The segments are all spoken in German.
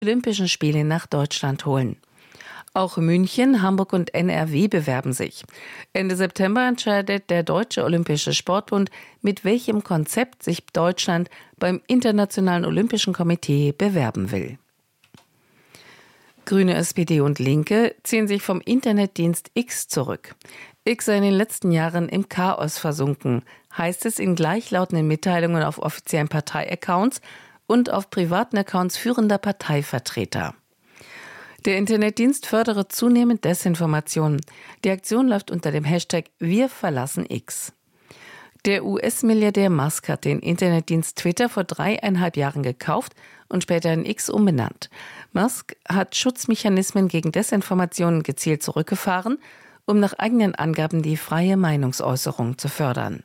Olympischen Spiele nach Deutschland holen. Auch München, Hamburg und NRW bewerben sich. Ende September entscheidet der Deutsche Olympische Sportbund, mit welchem Konzept sich Deutschland beim Internationalen Olympischen Komitee bewerben will. Grüne, SPD und Linke ziehen sich vom Internetdienst X zurück. X sei in den letzten Jahren im Chaos versunken, heißt es in gleichlautenden Mitteilungen auf offiziellen Parteiaccounts und auf privaten Accounts führender Parteivertreter. Der Internetdienst fördere zunehmend Desinformation. Die Aktion läuft unter dem Hashtag Wir verlassen X. Der US-Milliardär Musk hat den Internetdienst Twitter vor 3,5 Jahren gekauft und später in X umbenannt. Musk hat Schutzmechanismen gegen Desinformationen gezielt zurückgefahren, um nach eigenen Angaben die freie Meinungsäußerung zu fördern.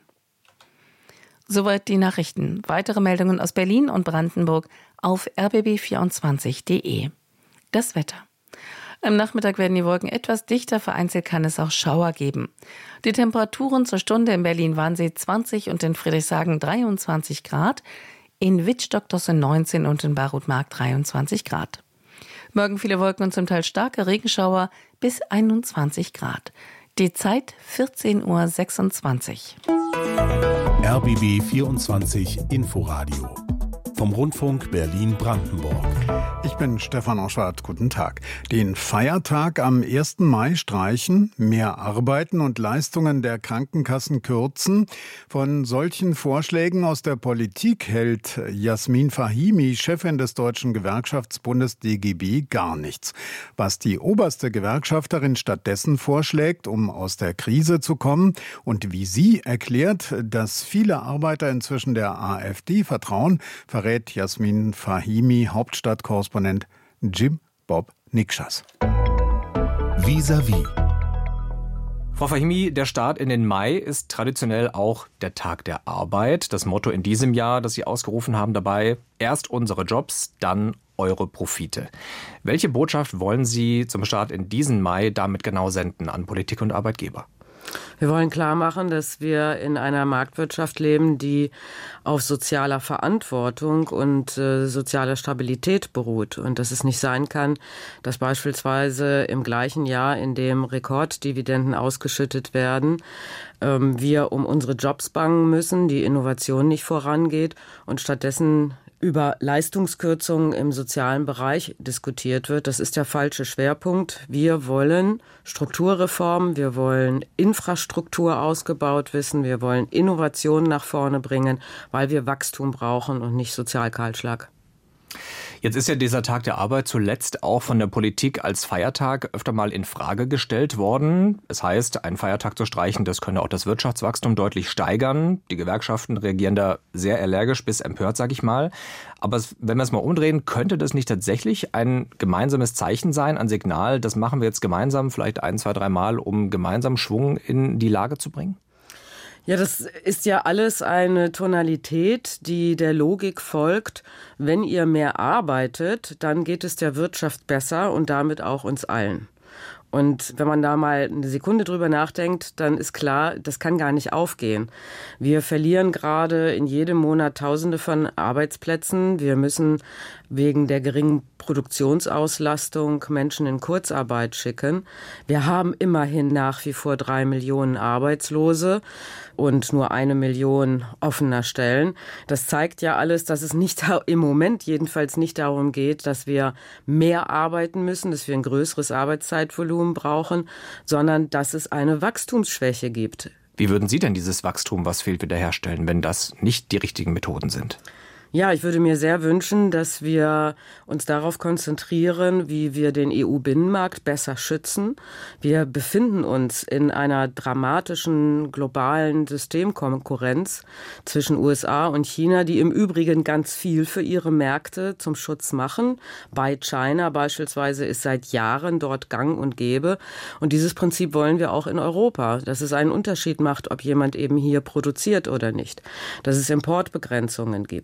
Soweit die Nachrichten. Weitere Meldungen aus Berlin und Brandenburg auf rbb24.de. Das Wetter. Am Nachmittag werden die Wolken etwas dichter, vereinzelt kann es auch Schauer geben. Die Temperaturen zur Stunde in Berlin-Wannsee 20 und in Friedrichshagen 23 Grad, in Wittstock-Dosse 19 und in Barut-Mark 23 Grad. Morgen viele Wolken und zum Teil starke Regenschauer bis 21 Grad. Die Zeit 14.26 Uhr. RBB 24 Inforadio vom Rundfunk Berlin-Brandenburg. Ich bin Stefan Oschwart. Guten Tag. Den Feiertag am 1. Mai streichen, mehr Arbeiten und Leistungen der Krankenkassen kürzen. Von solchen Vorschlägen aus der Politik hält Jasmin Fahimi, Chefin des Deutschen Gewerkschaftsbundes DGB, gar nichts. Was die oberste Gewerkschafterin stattdessen vorschlägt, um aus der Krise zu kommen und wie sie erklärt, dass viele Arbeiter inzwischen der AfD vertrauen, verrät Jasmin Fahimi, Hauptstadtkorrespondent Jim Bob Nikschas. Vis-à-vis. Frau Fahimi, der Start in den Mai ist traditionell auch der Tag der Arbeit. Das Motto in diesem Jahr, das Sie ausgerufen haben dabei: erst unsere Jobs, dann eure Profite. Welche Botschaft wollen Sie zum Start in diesen Mai damit genau senden an Politik und Arbeitgeber? Wir wollen klar machen, dass wir in einer Marktwirtschaft leben, die auf sozialer Verantwortung und sozialer Stabilität beruht. Und dass es nicht sein kann, dass beispielsweise im gleichen Jahr, in dem Rekorddividenden ausgeschüttet werden, wir um unsere Jobs bangen müssen, die Innovation nicht vorangeht und stattdessen über Leistungskürzungen im sozialen Bereich diskutiert wird. Das ist der falsche Schwerpunkt. Wir wollen Strukturreformen, wir wollen Infrastruktur ausgebaut wissen, wir wollen Innovationen nach vorne bringen, weil wir Wachstum brauchen und nicht Sozialkahlschlag. Jetzt ist ja dieser Tag der Arbeit zuletzt auch von der Politik als Feiertag öfter mal in Frage gestellt worden. Es heißt, einen Feiertag zu streichen, das könne auch das Wirtschaftswachstum deutlich steigern. Die Gewerkschaften reagieren da sehr allergisch bis empört, sag ich mal. Aber wenn wir es mal umdrehen, könnte das nicht tatsächlich ein gemeinsames Zeichen sein, ein Signal, das machen wir jetzt gemeinsam, vielleicht 1, 2, 3 Mal, um gemeinsam Schwung in die Lage zu bringen? Ja, das ist ja alles eine Tonalität, die der Logik folgt. Wenn ihr mehr arbeitet, dann geht es der Wirtschaft besser und damit auch uns allen. Und wenn man da mal eine Sekunde drüber nachdenkt, dann ist klar, das kann gar nicht aufgehen. Wir verlieren gerade in jedem Monat Tausende von Arbeitsplätzen. Wir müssen wegen der geringen Produktionsauslastung Menschen in Kurzarbeit schicken. Wir haben immerhin nach wie vor 3 Millionen Arbeitslose und nur 1 Million offener Stellen. Das zeigt ja alles, dass es nicht im Moment jedenfalls nicht darum geht, dass wir mehr arbeiten müssen, dass wir ein größeres Arbeitszeitvolumen brauchen, sondern dass es eine Wachstumsschwäche gibt. Wie würden Sie denn dieses Wachstum, was fehlt, wiederherstellen, wenn das nicht die richtigen Methoden sind? Ja, ich würde mir sehr wünschen, dass wir uns darauf konzentrieren, wie wir den EU-Binnenmarkt besser schützen. Wir befinden uns in einer dramatischen globalen Systemkonkurrenz zwischen USA und China, die im Übrigen ganz viel für ihre Märkte zum Schutz machen. Buy China beispielsweise ist seit Jahren dort gang und gäbe. Und dieses Prinzip wollen wir auch in Europa, dass es einen Unterschied macht, ob jemand eben hier produziert oder nicht, dass es Importbegrenzungen gibt.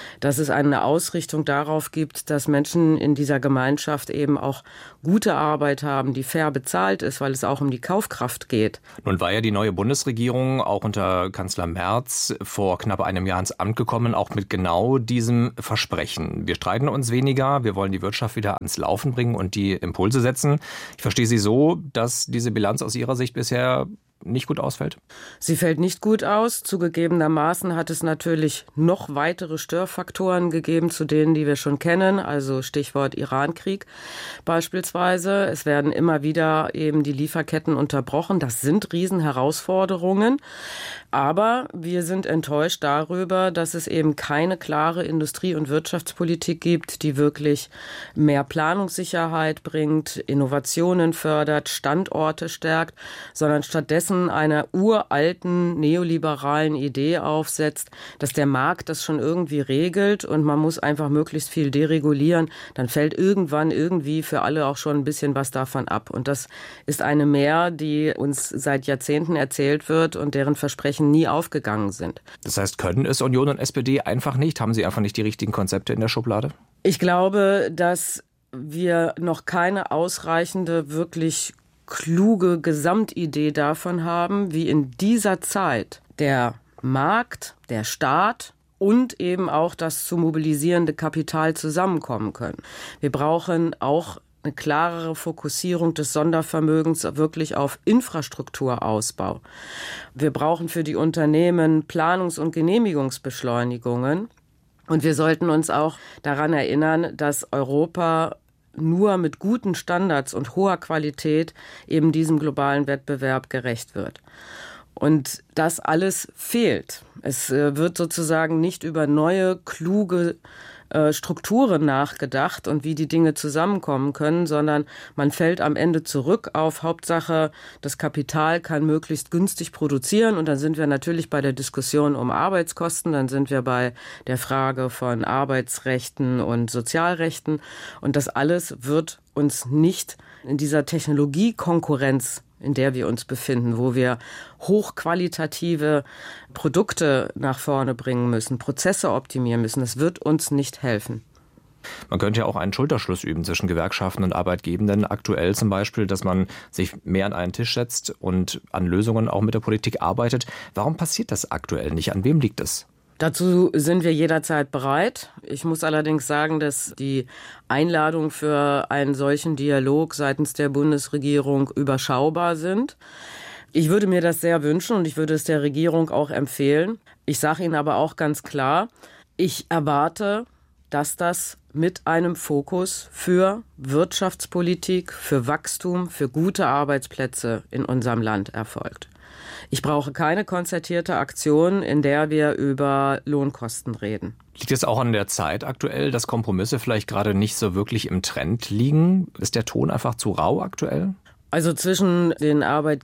dass es eine Ausrichtung darauf gibt, dass Menschen in dieser Gemeinschaft eben auch gute Arbeit haben, die fair bezahlt ist, weil es auch um die Kaufkraft geht. Nun war ja die neue Bundesregierung auch unter Kanzler Merz vor knapp einem Jahr ins Amt gekommen, auch mit genau diesem Versprechen. Wir streiten uns weniger, wir wollen die Wirtschaft wieder ans Laufen bringen und die Impulse setzen. Ich verstehe Sie so, dass diese Bilanz aus Ihrer Sicht bisher nicht gut ausfällt? Sie fällt nicht gut aus. Zugegebenermaßen hat es natürlich noch weitere Störfaktoren gegeben, zu denen, die wir schon kennen. Also Stichwort Irankrieg beispielsweise. Es werden immer wieder eben die Lieferketten unterbrochen. Das sind Riesenherausforderungen. Aber wir sind enttäuscht darüber, dass es eben keine klare Industrie- und Wirtschaftspolitik gibt, die wirklich mehr Planungssicherheit bringt, Innovationen fördert, Standorte stärkt, sondern stattdessen einer uralten neoliberalen Idee aufsetzt, dass der Markt das schon irgendwie regelt und man muss einfach möglichst viel deregulieren. Dann fällt irgendwann irgendwie für alle auch schon ein bisschen was davon ab. Und das ist eine Mehr, die uns seit Jahrzehnten erzählt wird und deren Versprechen nie aufgegangen sind. Das heißt, können es Union und SPD einfach nicht? Haben sie einfach nicht die richtigen Konzepte in der Schublade? Ich glaube, dass wir noch keine ausreichende, wirklich kluge Gesamtidee davon haben, wie in dieser Zeit der Markt, der Staat und eben auch das zu mobilisierende Kapital zusammenkommen können. Wir brauchen auch eine klarere Fokussierung des Sondervermögens wirklich auf Infrastrukturausbau. Wir brauchen für die Unternehmen Planungs- und Genehmigungsbeschleunigungen. Und wir sollten uns auch daran erinnern, dass Europa nur mit guten Standards und hoher Qualität eben diesem globalen Wettbewerb gerecht wird. Und das alles fehlt. Es wird sozusagen nicht über neue, kluge Strukturen nachgedacht und wie die Dinge zusammenkommen können, sondern man fällt am Ende zurück auf Hauptsache, das Kapital kann möglichst günstig produzieren und dann sind wir natürlich bei der Diskussion um Arbeitskosten, dann sind wir bei der Frage von Arbeitsrechten und Sozialrechten und das alles wird uns nicht in dieser Technologiekonkurrenz, in der wir uns befinden, wo wir hochqualitative Produkte nach vorne bringen müssen, Prozesse optimieren müssen. Das wird uns nicht helfen. Man könnte ja auch einen Schulterschluss üben zwischen Gewerkschaften und Arbeitgebenden. Aktuell zum Beispiel, dass man sich mehr an einen Tisch setzt und an Lösungen auch mit der Politik arbeitet. Warum passiert das aktuell nicht? An wem liegt es? Dazu sind wir jederzeit bereit. Ich muss allerdings sagen, dass die Einladungen für einen solchen Dialog seitens der Bundesregierung überschaubar sind. Ich würde mir das sehr wünschen und ich würde es der Regierung auch empfehlen. Ich sage Ihnen aber auch ganz klar, ich erwarte, dass das mit einem Fokus für Wirtschaftspolitik, für Wachstum, für gute Arbeitsplätze in unserem Land erfolgt. Ich brauche keine konzertierte Aktion, in der wir über Lohnkosten reden. Liegt es auch an der Zeit aktuell, dass Kompromisse vielleicht gerade nicht so wirklich im Trend liegen? Ist der Ton einfach zu rau aktuell? Also zwischen den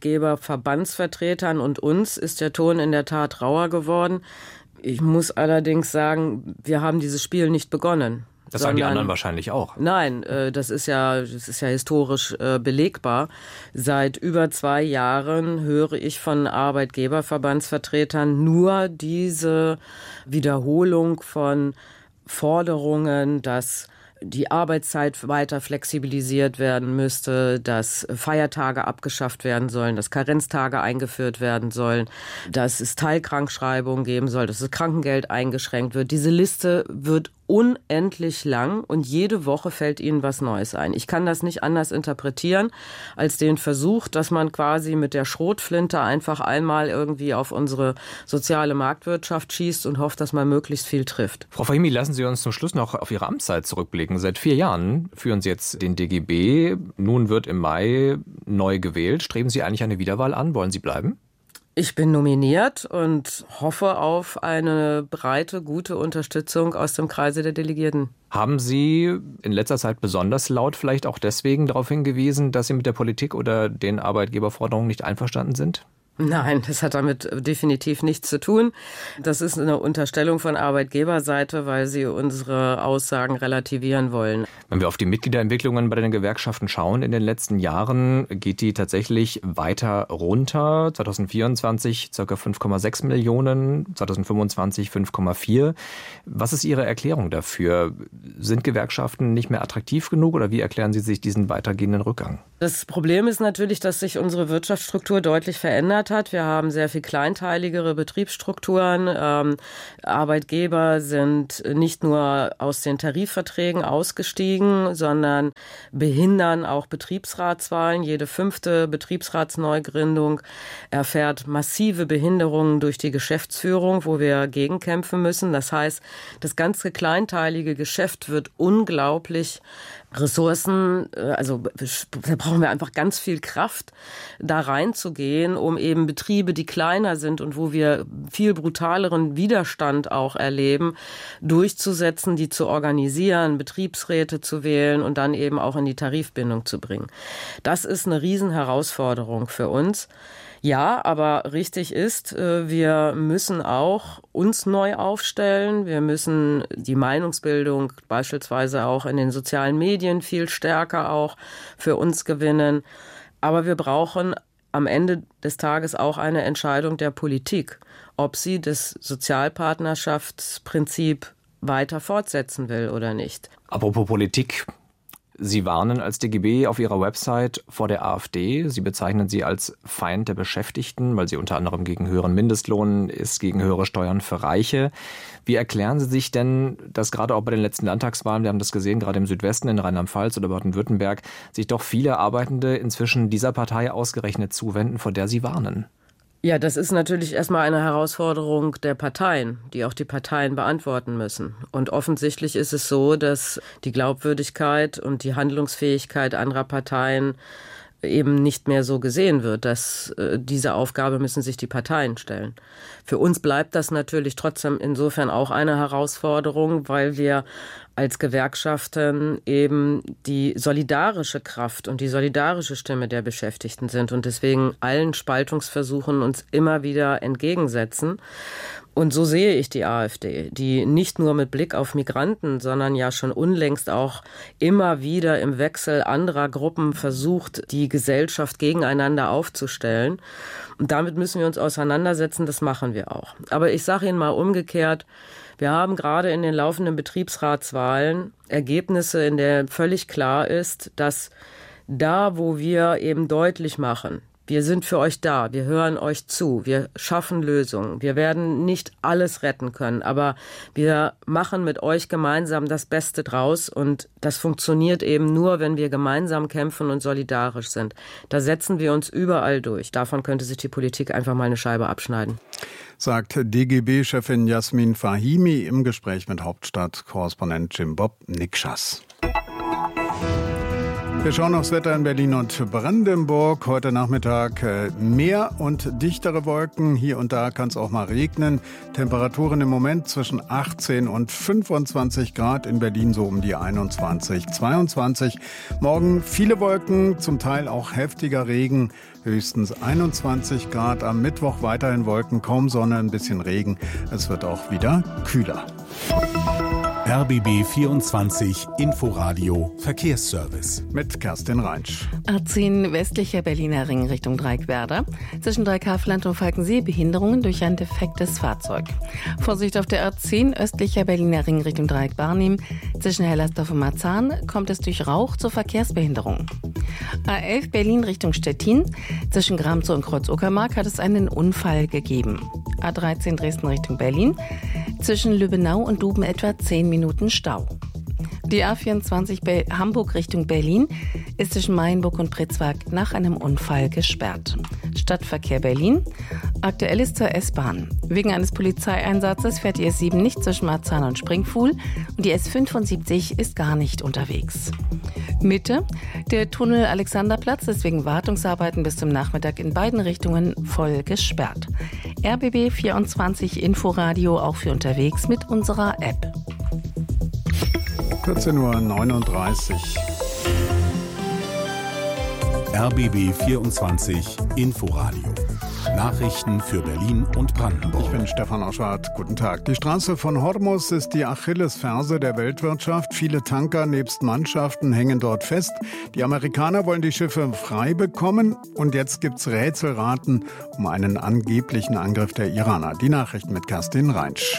Arbeitgeberverbandsvertretern und uns ist der Ton in der Tat rauer geworden. Ich muss allerdings sagen, wir haben dieses Spiel nicht begonnen. Das sagen die anderen wahrscheinlich auch. Nein, das ist ja historisch belegbar. Seit über 2 Jahren höre ich von Arbeitgeberverbandsvertretern nur diese Wiederholung von Forderungen, dass die Arbeitszeit weiter flexibilisiert werden müsste, dass Feiertage abgeschafft werden sollen, dass Karenztage eingeführt werden sollen, dass es Teilkrankschreibungen geben soll, dass das Krankengeld eingeschränkt wird. Diese Liste wird unendlich lang und jede Woche fällt Ihnen was Neues ein. Ich kann das nicht anders interpretieren als den Versuch, dass man quasi mit der Schrotflinte einfach einmal irgendwie auf unsere soziale Marktwirtschaft schießt und hofft, dass man möglichst viel trifft. Frau Fahimi, lassen Sie uns zum Schluss noch auf Ihre Amtszeit zurückblicken. Seit 4 Jahren führen Sie jetzt den DGB. Nun wird im Mai neu gewählt. Streben Sie eigentlich eine Wiederwahl an? Wollen Sie bleiben? Ich bin nominiert und hoffe auf eine breite, gute Unterstützung aus dem Kreise der Delegierten. Haben Sie in letzter Zeit besonders laut vielleicht auch deswegen darauf hingewiesen, dass Sie mit der Politik oder den Arbeitgeberforderungen nicht einverstanden sind? Nein, das hat damit definitiv nichts zu tun. Das ist eine Unterstellung von Arbeitgeberseite, weil sie unsere Aussagen relativieren wollen. Wenn wir auf die Mitgliederentwicklungen bei den Gewerkschaften schauen in den letzten Jahren, geht die tatsächlich weiter runter. 2024 ca. 5,6 Millionen, 2025 5,4. Was ist Ihre Erklärung dafür? Sind Gewerkschaften nicht mehr attraktiv genug oder wie erklären Sie sich diesen weitergehenden Rückgang? Das Problem ist natürlich, dass sich unsere Wirtschaftsstruktur deutlich verändert hat. Wir haben sehr viel kleinteiligere Betriebsstrukturen. Arbeitgeber sind nicht nur aus den Tarifverträgen ausgestiegen, sondern behindern auch Betriebsratswahlen. Jede 5. Betriebsratsneugründung erfährt massive Behinderungen durch die Geschäftsführung, wo wir gegenkämpfen müssen. Das heißt, das ganze kleinteilige Geschäft wird unglaublich Ressourcen, also da brauchen wir einfach ganz viel Kraft, da reinzugehen, um eben Betriebe, die kleiner sind und wo wir viel brutaleren Widerstand auch erleben, durchzusetzen, die zu organisieren, Betriebsräte zu wählen und dann eben auch in die Tarifbindung zu bringen. Das ist eine Riesenherausforderung für uns. Ja, aber richtig ist, wir müssen auch uns neu aufstellen. Wir müssen die Meinungsbildung beispielsweise auch in den sozialen Medien viel stärker auch für uns gewinnen. Aber wir brauchen am Ende des Tages auch eine Entscheidung der Politik, ob sie das Sozialpartnerschaftsprinzip weiter fortsetzen will oder nicht. Apropos Politik. Sie warnen als DGB auf Ihrer Website vor der AfD. Sie bezeichnen sie als Feind der Beschäftigten, weil sie unter anderem gegen höheren Mindestlohn ist, gegen höhere Steuern für Reiche. Wie erklären Sie sich denn, dass gerade auch bei den letzten Landtagswahlen, wir haben das gesehen, gerade im Südwesten, in Rheinland-Pfalz oder Baden-Württemberg, sich doch viele Arbeitende inzwischen dieser Partei ausgerechnet zuwenden, vor der Sie warnen? Ja, das ist natürlich erstmal eine Herausforderung der Parteien, die auch die Parteien beantworten müssen. Und offensichtlich ist es so, dass die Glaubwürdigkeit und die Handlungsfähigkeit anderer Parteien eben nicht mehr so gesehen wird, dass diese Aufgabe müssen sich die Parteien stellen. Für uns bleibt das natürlich trotzdem insofern auch eine Herausforderung, weil wir als Gewerkschaften eben die solidarische Kraft und die solidarische Stimme der Beschäftigten sind und deswegen allen Spaltungsversuchen uns immer wieder entgegensetzen. Und so sehe ich die AfD, die nicht nur mit Blick auf Migranten, sondern ja schon unlängst auch immer wieder im Wechsel anderer Gruppen versucht, die Gesellschaft gegeneinander aufzustellen. Und damit müssen wir uns auseinandersetzen, das machen wir auch. Aber ich sage Ihnen mal umgekehrt, wir haben gerade in den laufenden Betriebsratswahlen Ergebnisse, in denen völlig klar ist, dass da, wo wir eben deutlich machen, wir sind für euch da, wir hören euch zu, wir schaffen Lösungen. Wir werden nicht alles retten können, aber wir machen mit euch gemeinsam das Beste draus und das funktioniert eben nur, wenn wir gemeinsam kämpfen und solidarisch sind. Da setzen wir uns überall durch. Davon könnte sich die Politik einfach mal eine Scheibe abschneiden. Sagt DGB-Chefin Jasmin Fahimi im Gespräch mit Hauptstadt-Korrespondent Jim Bob Nikschas. Wir schauen aufs Wetter in Berlin und Brandenburg. Heute Nachmittag mehr und dichtere Wolken. Hier und da kann es auch mal regnen. Temperaturen im Moment zwischen 18 und 25 Grad. In Berlin so um die 21, 22. Morgen viele Wolken, zum Teil auch heftiger Regen. Höchstens 21 Grad. Am Mittwoch weiterhin Wolken, kaum Sonne, ein bisschen Regen. Es wird auch wieder kühler. RBB 24 Inforadio Verkehrsservice. Mit Kerstin Reinsch. A10 westlicher Berliner Ring Richtung Dreieckwerder. Zwischen Dreieckhaveland und Falkensee Behinderungen durch ein defektes Fahrzeug. Vorsicht auf der A10 östlicher Berliner Ring Richtung Dreieck-Barnim. Zwischen Hellersdorf und Marzahn kommt es durch Rauch zur Verkehrsbehinderung. A11 Berlin Richtung Stettin. Zwischen Gramzow und Kreuz-Uckermark hat es einen Unfall gegeben. A13 Dresden Richtung Berlin. Zwischen Lübbenau und Duben etwa 10 Minuten Stau. Die A24 Hamburg Richtung Berlin ist zwischen Mayenburg und Pritzwag nach einem Unfall gesperrt. Stadtverkehr Berlin. Aktuell ist zur S-Bahn. Wegen eines Polizeieinsatzes fährt die S7 nicht zwischen Marzahn und Springfuhl und die S75 ist gar nicht unterwegs. Mitte. Der Tunnel Alexanderplatz ist wegen Wartungsarbeiten bis zum Nachmittag in beiden Richtungen voll gesperrt. RBB 24 Inforadio auch für unterwegs mit unserer App. 14:39 Uhr. RBB 24 Inforadio. Nachrichten für Berlin und Brandenburg. Ich bin Stefan Oschwart. Guten Tag. Die Straße von Hormuz ist die Achillesferse der Weltwirtschaft. Viele Tanker nebst Mannschaften hängen dort fest. Die Amerikaner wollen die Schiffe frei bekommen. Und jetzt gibt's Rätselraten um einen angeblichen Angriff der Iraner. Die Nachrichten mit Kerstin Reinsch.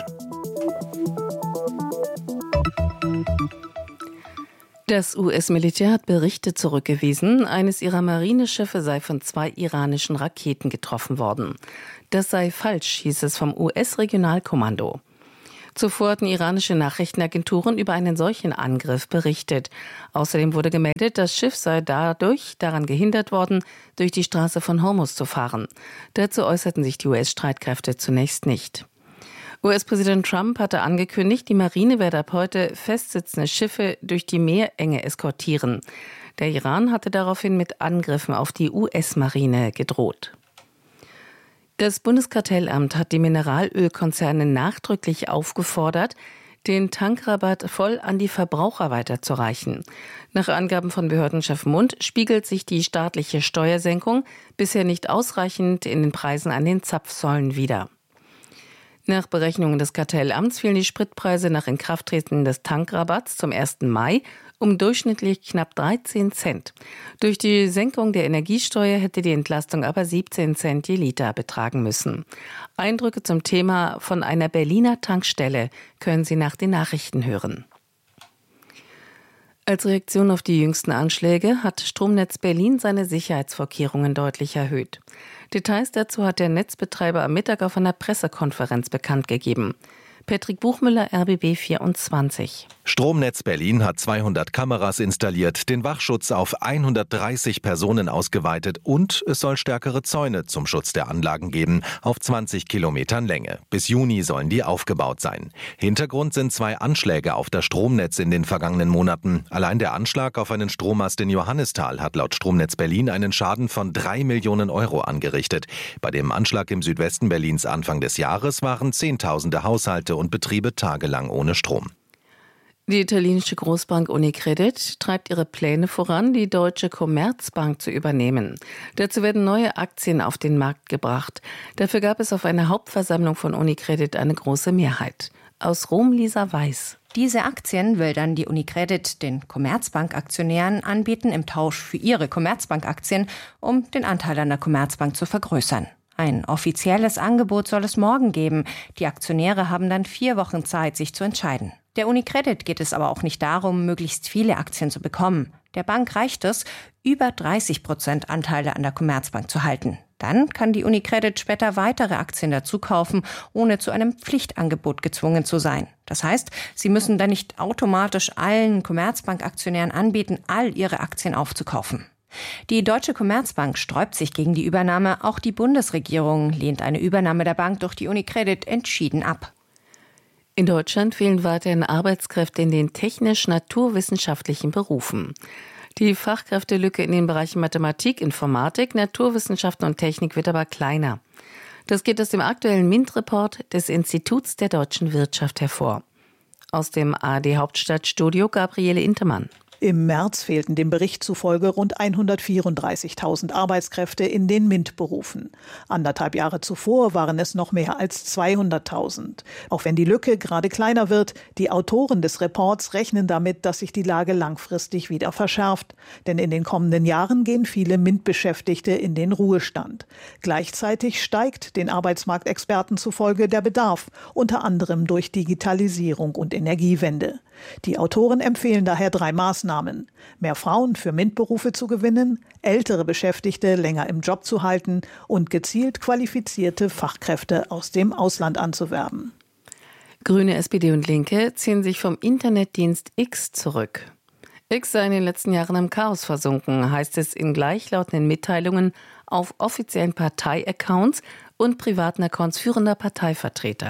Das US-Militär hat Berichte zurückgewiesen, eines ihrer Marineschiffe sei von 2 iranischen Raketen getroffen worden. Das sei falsch, hieß es vom US-Regionalkommando. Zuvor hatten iranische Nachrichtenagenturen über einen solchen Angriff berichtet. Außerdem wurde gemeldet, das Schiff sei daran gehindert worden, durch die Straße von Hormuz zu fahren. Dazu äußerten sich die US-Streitkräfte zunächst nicht. US-Präsident Trump hatte angekündigt, die Marine werde ab heute festsitzende Schiffe durch die Meerenge eskortieren. Der Iran hatte daraufhin mit Angriffen auf die US-Marine gedroht. Das Bundeskartellamt hat die Mineralölkonzerne nachdrücklich aufgefordert, den Tankrabatt voll an die Verbraucher weiterzureichen. Nach Angaben von Behördenchef Mund spiegelt sich die staatliche Steuersenkung bisher nicht ausreichend in den Preisen an den Zapfsäulen wider. Nach Berechnungen des Kartellamts fielen die Spritpreise nach Inkrafttreten des Tankrabatts zum 1. Mai um durchschnittlich knapp 13 Cent. Durch die Senkung der Energiesteuer hätte die Entlastung aber 17 Cent je Liter betragen müssen. Eindrücke zum Thema von einer Berliner Tankstelle können Sie nach den Nachrichten hören. Als Reaktion auf die jüngsten Anschläge hat Stromnetz Berlin seine Sicherheitsvorkehrungen deutlich erhöht. Details dazu hat der Netzbetreiber am Mittag auf einer Pressekonferenz bekannt gegeben. Patrick Buchmüller, RBB 24. Stromnetz Berlin hat 200 Kameras installiert, den Wachschutz auf 130 Personen ausgeweitet und es soll stärkere Zäune zum Schutz der Anlagen geben, auf 20 Kilometern Länge. Bis Juni sollen die aufgebaut sein. Hintergrund sind 2 Anschläge auf das Stromnetz in den vergangenen Monaten. Allein der Anschlag auf einen Strommast in Johannisthal hat laut Stromnetz Berlin einen Schaden von 3 Millionen Euro angerichtet. Bei dem Anschlag im Südwesten Berlins Anfang des Jahres waren Zehntausende Haushalte und Betriebe tagelang ohne Strom. Die italienische Großbank Unicredit treibt ihre Pläne voran, die Deutsche Commerzbank zu übernehmen. Dazu werden neue Aktien auf den Markt gebracht. Dafür gab es auf einer Hauptversammlung von Unicredit eine große Mehrheit. Aus Rom Lisa Weiß. Diese Aktien will dann die Unicredit den Commerzbank-Aktionären anbieten im Tausch für ihre Commerzbank-Aktien, um den Anteil an der Commerzbank zu vergrößern. Ein offizielles Angebot soll es morgen geben. Die Aktionäre haben dann 4 Wochen Zeit, sich zu entscheiden. Der Unicredit geht es aber auch nicht darum, möglichst viele Aktien zu bekommen. Der Bank reicht es, über 30% Anteile an der Commerzbank zu halten. Dann kann die Unicredit später weitere Aktien dazu kaufen, ohne zu einem Pflichtangebot gezwungen zu sein. Das heißt, sie müssen dann nicht automatisch allen Commerzbank-Aktionären anbieten, all ihre Aktien aufzukaufen. Die Deutsche Commerzbank sträubt sich gegen die Übernahme. Auch die Bundesregierung lehnt eine Übernahme der Bank durch die Unicredit entschieden ab. In Deutschland fehlen weiterhin Arbeitskräfte in den technisch-naturwissenschaftlichen Berufen. Die Fachkräftelücke in den Bereichen Mathematik, Informatik, Naturwissenschaften und Technik wird aber kleiner. Das geht aus dem aktuellen MINT-Report des Instituts der deutschen Wirtschaft hervor. Aus dem ARD-Hauptstadtstudio Gabriele Intermann. Im März fehlten dem Bericht zufolge rund 134.000 Arbeitskräfte in den MINT-Berufen. 1,5 Jahre zuvor waren es noch mehr als 200.000. Auch wenn die Lücke gerade kleiner wird, die Autoren des Reports rechnen damit, dass sich die Lage langfristig wieder verschärft. Denn in den kommenden Jahren gehen viele MINT-Beschäftigte in den Ruhestand. Gleichzeitig steigt den Arbeitsmarktexperten zufolge der Bedarf, unter anderem durch Digitalisierung und Energiewende. Die Autoren empfehlen daher 3 Maßnahmen: mehr Frauen für MINT-Berufe zu gewinnen, ältere Beschäftigte länger im Job zu halten und gezielt qualifizierte Fachkräfte aus dem Ausland anzuwerben. Grüne, SPD und Linke ziehen sich vom Internetdienst X zurück. X sei in den letzten Jahren im Chaos versunken, heißt es in gleichlautenden Mitteilungen auf offiziellen Parteiaccounts und privaten Accounts führender Parteivertreter.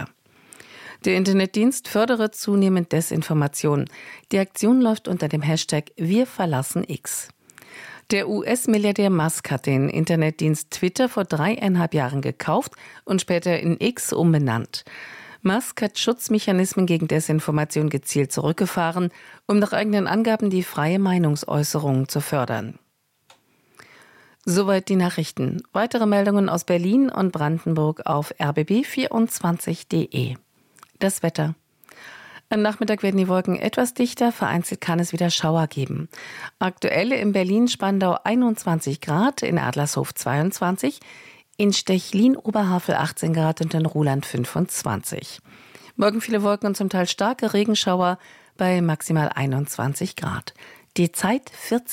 Der Internetdienst fördere zunehmend Desinformation. Die Aktion läuft unter dem Hashtag Wir verlassen X. Der US-Milliardär Musk hat den Internetdienst Twitter vor 3,5 Jahren gekauft und später in X umbenannt. Musk hat Schutzmechanismen gegen Desinformation gezielt zurückgefahren, um nach eigenen Angaben die freie Meinungsäußerung zu fördern. Soweit die Nachrichten. Weitere Meldungen aus Berlin und Brandenburg auf rbb24.de. Das Wetter. Am Nachmittag werden die Wolken etwas dichter, vereinzelt kann es wieder Schauer geben. Aktuell in Berlin-Spandau 21 Grad, in Adlershof 22, in Stechlin-Oberhavel 18 Grad und in Ruhland 25. Morgen viele Wolken und zum Teil starke Regenschauer bei maximal 21 Grad. Die Zeit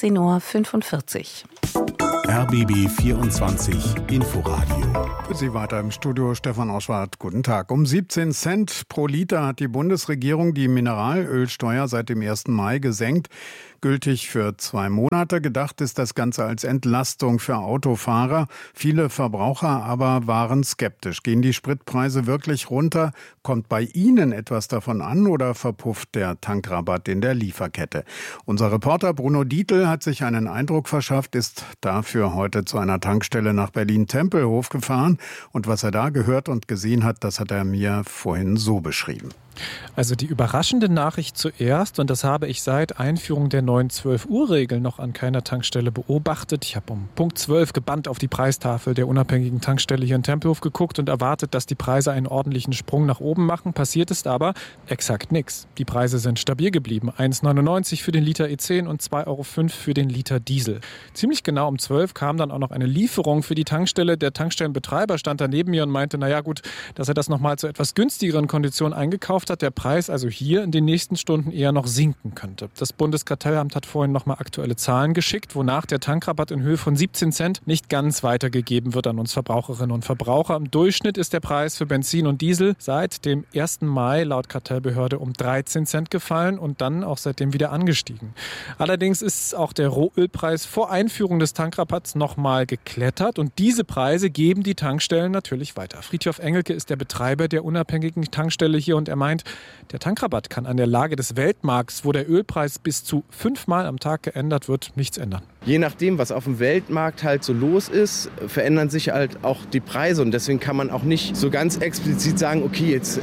14:45 Uhr. RBB 24 Inforadio. Für Sie weiter im Studio Stefan Oschwart. Guten Tag. Um 17 Cent pro Liter hat die Bundesregierung die Mineralölsteuer seit dem 1. Mai gesenkt. Gültig für 2 Monate. Gedacht ist das Ganze als Entlastung für Autofahrer. Viele Verbraucher aber waren skeptisch. Gehen die Spritpreise wirklich runter? Kommt bei Ihnen etwas davon an oder verpufft der Tankrabatt in der Lieferkette? Unser Reporter Bruno Dietl hat sich einen Eindruck verschafft, ist dafür heute zu einer Tankstelle nach Berlin-Tempelhof gefahren. Und was er da gehört und gesehen hat, das hat er mir vorhin so beschrieben. Also die überraschende Nachricht zuerst, und das habe ich seit Einführung der neuen 12-Uhr-Regel noch an keiner Tankstelle beobachtet. Ich habe um Punkt 12 gebannt auf die Preistafel der unabhängigen Tankstelle hier in Tempelhof geguckt und erwartet, dass die Preise einen ordentlichen Sprung nach oben machen. Passiert ist aber exakt nichts. Die Preise sind stabil geblieben. 1,99 für den Liter E10 und 2,05 € für den Liter Diesel. Ziemlich genau um 12 kam dann auch noch eine Lieferung für die Tankstelle. Der Tankstellenbetreiber stand da neben mir und meinte, naja gut, dass er das nochmal zu etwas günstigeren Konditionen eingekauft hat, der Preis also hier in den nächsten Stunden eher noch sinken könnte. Das Bundeskartellamt hat vorhin nochmal aktuelle Zahlen geschickt, wonach der Tankrabatt in Höhe von 17 Cent nicht ganz weitergegeben wird an uns Verbraucherinnen und Verbraucher. Im Durchschnitt ist der Preis für Benzin und Diesel seit dem 1. Mai laut Kartellbehörde um 13 Cent gefallen und dann auch seitdem wieder angestiegen. Allerdings ist auch der Rohölpreis vor Einführung des Tankrabatts nochmal geklettert und diese Preise geben die Tankstellen natürlich weiter. Friedhof Engelke ist der Betreiber der unabhängigen Tankstelle hier und er meint, der Tankrabatt kann an der Lage des Weltmarkts, wo der Ölpreis bis zu 5-mal am Tag geändert wird, nichts ändern. Je nachdem, was auf dem Weltmarkt halt so los ist, verändern sich halt auch die Preise. Und deswegen kann man auch nicht so ganz explizit sagen, okay, jetzt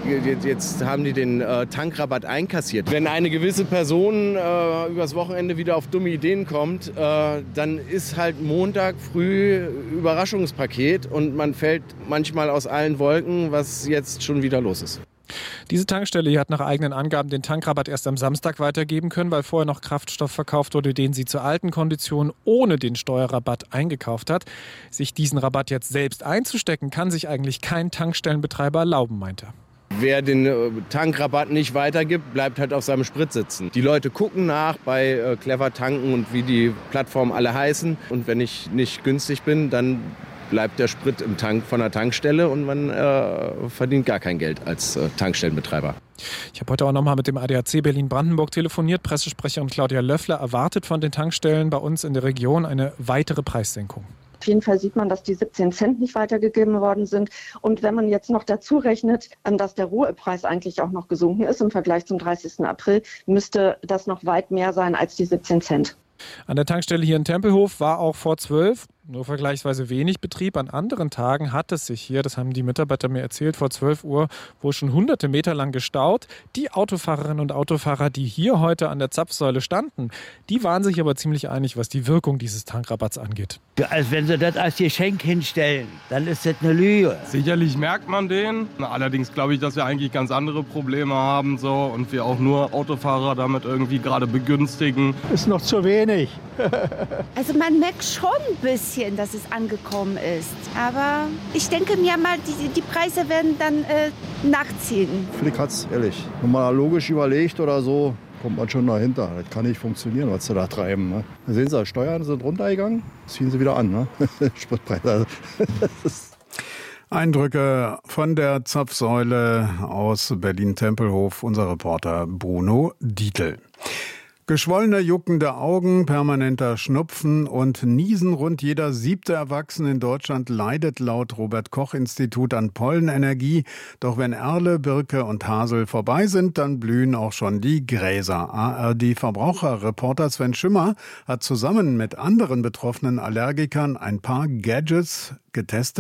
haben die den Tankrabatt einkassiert. Wenn eine gewisse Person übers Wochenende wieder auf dumme Ideen kommt, dann ist halt Montag früh Überraschungspaket und man fällt manchmal aus allen Wolken, was jetzt schon wieder los ist. Diese Tankstelle hier hat nach eigenen Angaben den Tankrabatt erst am Samstag weitergeben können, weil vorher noch Kraftstoff verkauft wurde, den sie zu alten Konditionen ohne den Steuerrabatt eingekauft hat. Sich diesen Rabatt jetzt selbst einzustecken, kann sich eigentlich kein Tankstellenbetreiber erlauben, meint er. Wer den Tankrabatt nicht weitergibt, bleibt halt auf seinem Sprit sitzen. Die Leute gucken nach bei Clever Tanken und wie die Plattformen alle heißen. Und wenn ich nicht günstig bin, dann bleibt der Sprit im Tank von der Tankstelle und man verdient gar kein Geld als Tankstellenbetreiber. Ich habe heute auch nochmal mit dem ADAC Berlin-Brandenburg telefoniert. Pressesprecherin Claudia Löffler erwartet von den Tankstellen bei uns in der Region eine weitere Preissenkung. Auf jeden Fall sieht man, dass die 17 Cent nicht weitergegeben worden sind. Und wenn man jetzt noch dazu rechnet, dass der Rohölpreis eigentlich auch noch gesunken ist im Vergleich zum 30. April, müsste das noch weit mehr sein als die 17 Cent. An der Tankstelle hier in Tempelhof war auch vor 12 nur vergleichsweise wenig Betrieb. An anderen Tagen hat es sich hier, das haben die Mitarbeiter mir erzählt, vor 12 Uhr wohl schon hunderte Meter lang gestaut. Die Autofahrerinnen und Autofahrer, die hier heute an der Zapfsäule standen, die waren sich aber ziemlich einig, was die Wirkung dieses Tankrabatts angeht. Also wenn sie das als Geschenk hinstellen, dann ist das eine Lüge. Sicherlich merkt man den. Allerdings glaube ich, dass wir eigentlich ganz andere Probleme haben und wir auch nur Autofahrer damit irgendwie gerade begünstigen. Ist noch zu wenig. Also man merkt schon ein bisschen, dass es angekommen ist. Aber ich denke mir mal, die Preise werden dann nachziehen. Flickhat's, ehrlich. Wenn man logisch überlegt oder so, kommt man schon dahinter. Das kann nicht funktionieren, was sie da treiben. Ne? Da sehen Sie, Steuern sind runtergegangen, ziehen sie wieder an. Ne? Spritpreise. Eindrücke von der Zapfsäule aus Berlin-Tempelhof, unser Reporter Bruno Dietl. Geschwollene, juckende Augen, permanenter Schnupfen und Niesen. Rund jeder 7. Erwachsene in Deutschland leidet laut Robert-Koch-Institut an Pollenallergie. Doch wenn Erle, Birke und Hasel vorbei sind, dann blühen auch schon die Gräser. ARD-Verbraucherreporter Sven Schimmer hat zusammen mit anderen betroffenen Allergikern ein paar Gadgets getestet,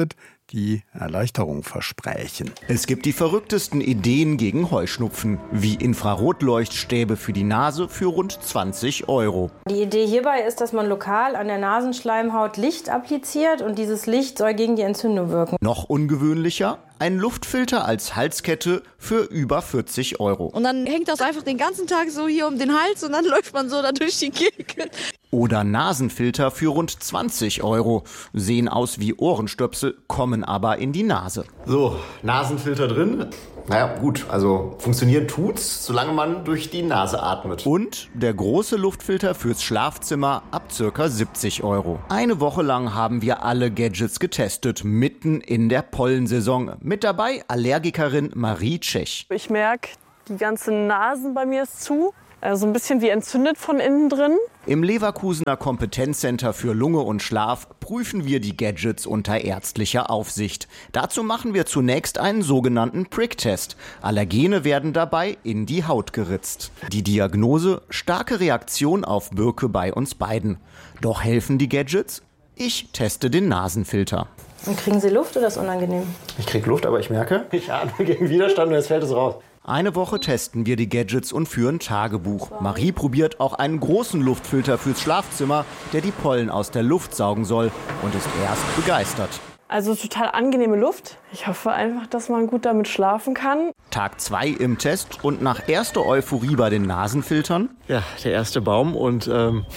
die Erleichterung versprächen. Es gibt die verrücktesten Ideen gegen Heuschnupfen, wie Infrarotleuchtstäbe für die Nase für rund 20 €. Die Idee hierbei ist, dass man lokal an der Nasenschleimhaut Licht appliziert und dieses Licht soll gegen die Entzündung wirken. Noch ungewöhnlicher, ein Luftfilter als Halskette für über 40 €. Und dann hängt das einfach den ganzen Tag so hier um den Hals und dann läuft man so da durch die Gegend. Oder Nasenfilter für rund 20 €. Sehen aus wie Ohrenstöpsel, kommen aber in die Nase. So, Nasenfilter drin. Naja, gut, also funktionieren tut's, solange man durch die Nase atmet. Und der große Luftfilter fürs Schlafzimmer ab ca. 70 €. Eine Woche lang haben wir alle Gadgets getestet, mitten in der Pollensaison. Mit dabei Allergikerin Marie Tschech. Ich merke, die ganze Nase bei mir ist zu. So ein bisschen wie entzündet von innen drin. Im Leverkusener Kompetenzcenter für Lunge und Schlaf prüfen wir die Gadgets unter ärztlicher Aufsicht. Dazu machen wir zunächst einen sogenannten Prick-Test. Allergene werden dabei in die Haut geritzt. Die Diagnose: starke Reaktion auf Birke bei uns beiden. Doch helfen die Gadgets? Ich teste den Nasenfilter. Und kriegen Sie Luft oder ist es unangenehm? Ich krieg Luft, aber ich merke, ich atme gegen Widerstand und jetzt fällt es raus. Eine Woche testen wir die Gadgets und führen Tagebuch. Marie probiert auch einen großen Luftfilter fürs Schlafzimmer, der die Pollen aus der Luft saugen soll, und ist erst begeistert. Also total angenehme Luft. Ich hoffe einfach, dass man gut damit schlafen kann. Tag 2 im Test und nach erster Euphorie bei den Nasenfiltern. Ja, der erste Baum und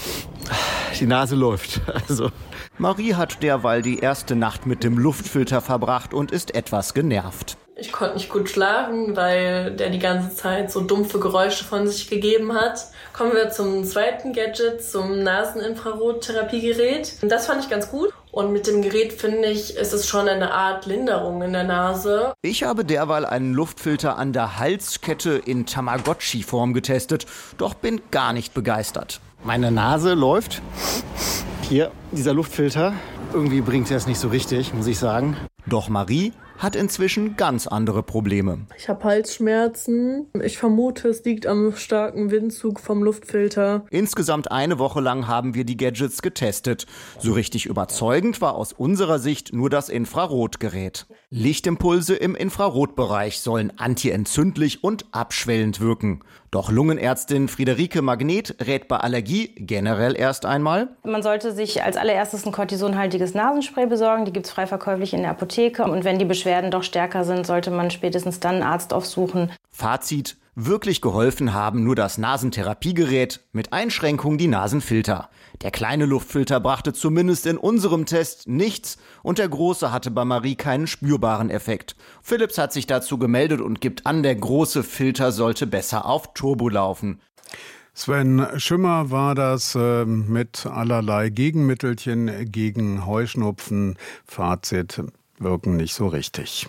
die Nase läuft. Also. Marie hat derweil die erste Nacht mit dem Luftfilter verbracht und ist etwas genervt. Ich konnte nicht gut schlafen, weil der die ganze Zeit so dumpfe Geräusche von sich gegeben hat. Kommen wir zum zweiten Gadget, zum Naseninfrarottherapiegerät. Das fand ich ganz gut. Und mit dem Gerät, finde ich, ist es schon eine Art Linderung in der Nase. Ich habe derweil einen Luftfilter an der Halskette in Tamagotchi-Form getestet, doch bin gar nicht begeistert. Meine Nase läuft. Hier, dieser Luftfilter. Irgendwie bringt er es nicht so richtig, muss ich sagen. Doch Marie hat inzwischen ganz andere Probleme. Ich habe Halsschmerzen. Ich vermute, es liegt am starken Windzug vom Luftfilter. Insgesamt eine Woche lang haben wir die Gadgets getestet. So richtig überzeugend war aus unserer Sicht nur das Infrarotgerät. Lichtimpulse im Infrarotbereich sollen antientzündlich und abschwellend wirken. Doch Lungenärztin Friederike Magnet rät bei Allergie generell erst einmal: Man sollte sich als allererstes ein kortisonhaltiges Nasenspray besorgen. Die gibt es frei verkäuflich in der Apotheke. Und wenn die Beschwerden doch stärker sind, sollte man spätestens dann einen Arzt aufsuchen. Fazit: Wirklich geholfen haben nur das Nasentherapiegerät, mit Einschränkung die Nasenfilter. Der kleine Luftfilter brachte zumindest in unserem Test nichts und der große hatte bei Marie keinen spürbaren Effekt. Philips hat sich dazu gemeldet und gibt an, der große Filter sollte besser auf Turbo laufen. Sven Schimmer war das mit allerlei Gegenmittelchen gegen Heuschnupfen. Fazit: wirken nicht so richtig.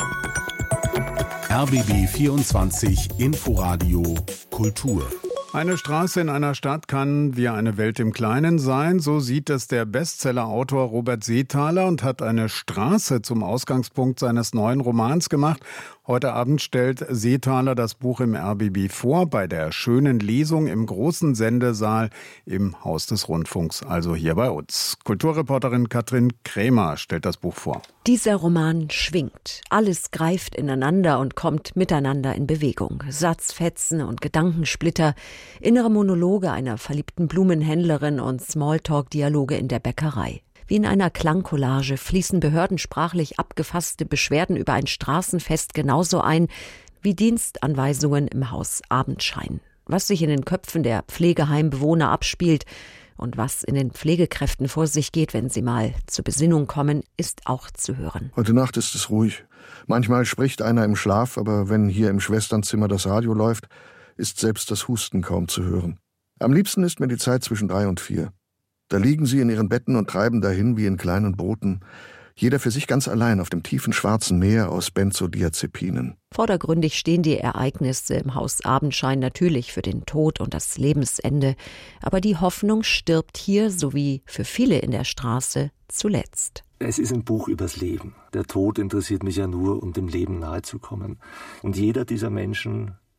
RBB 24 Inforadio Kultur. Eine Straße in einer Stadt kann wie eine Welt im Kleinen sein. So sieht es der Bestsellerautor Robert Seethaler und hat eine Straße zum Ausgangspunkt seines neuen Romans gemacht. Heute Abend stellt Seethaler das Buch im RBB vor, bei der schönen Lesung im großen Sendesaal im Haus des Rundfunks, also hier bei uns. Kulturreporterin Katrin Krämer stellt das Buch vor. Dieser Roman schwingt. Alles greift ineinander und kommt miteinander in Bewegung. Satzfetzen und Gedankensplitter, innere Monologe einer verliebten Blumenhändlerin und Smalltalk-Dialoge in der Bäckerei. Wie in einer Klangcollage fließen behördensprachlich abgefasste Beschwerden über ein Straßenfest genauso ein wie Dienstanweisungen im Haus Abendschein. Was sich in den Köpfen der Pflegeheimbewohner abspielt und was in den Pflegekräften vor sich geht, wenn sie mal zur Besinnung kommen, ist auch zu hören. Heute Nacht ist es ruhig. Manchmal spricht einer im Schlaf, aber wenn hier im Schwesternzimmer das Radio läuft, ist selbst das Husten kaum zu hören. Am liebsten ist mir die Zeit zwischen 3 und 4. Da liegen sie in ihren Betten und treiben dahin wie in kleinen Booten, jeder für sich ganz allein auf dem tiefen schwarzen Meer aus Benzodiazepinen. Vordergründig stehen die Ereignisse im Haus Abendschein natürlich für den Tod und das Lebensende, aber die Hoffnung stirbt hier, sowie für viele in der Straße, zuletzt. Es ist ein Buch übers Leben. Der Tod interessiert mich ja nur, um dem Leben nahe zu kommen. Und jeder dieser Menschen,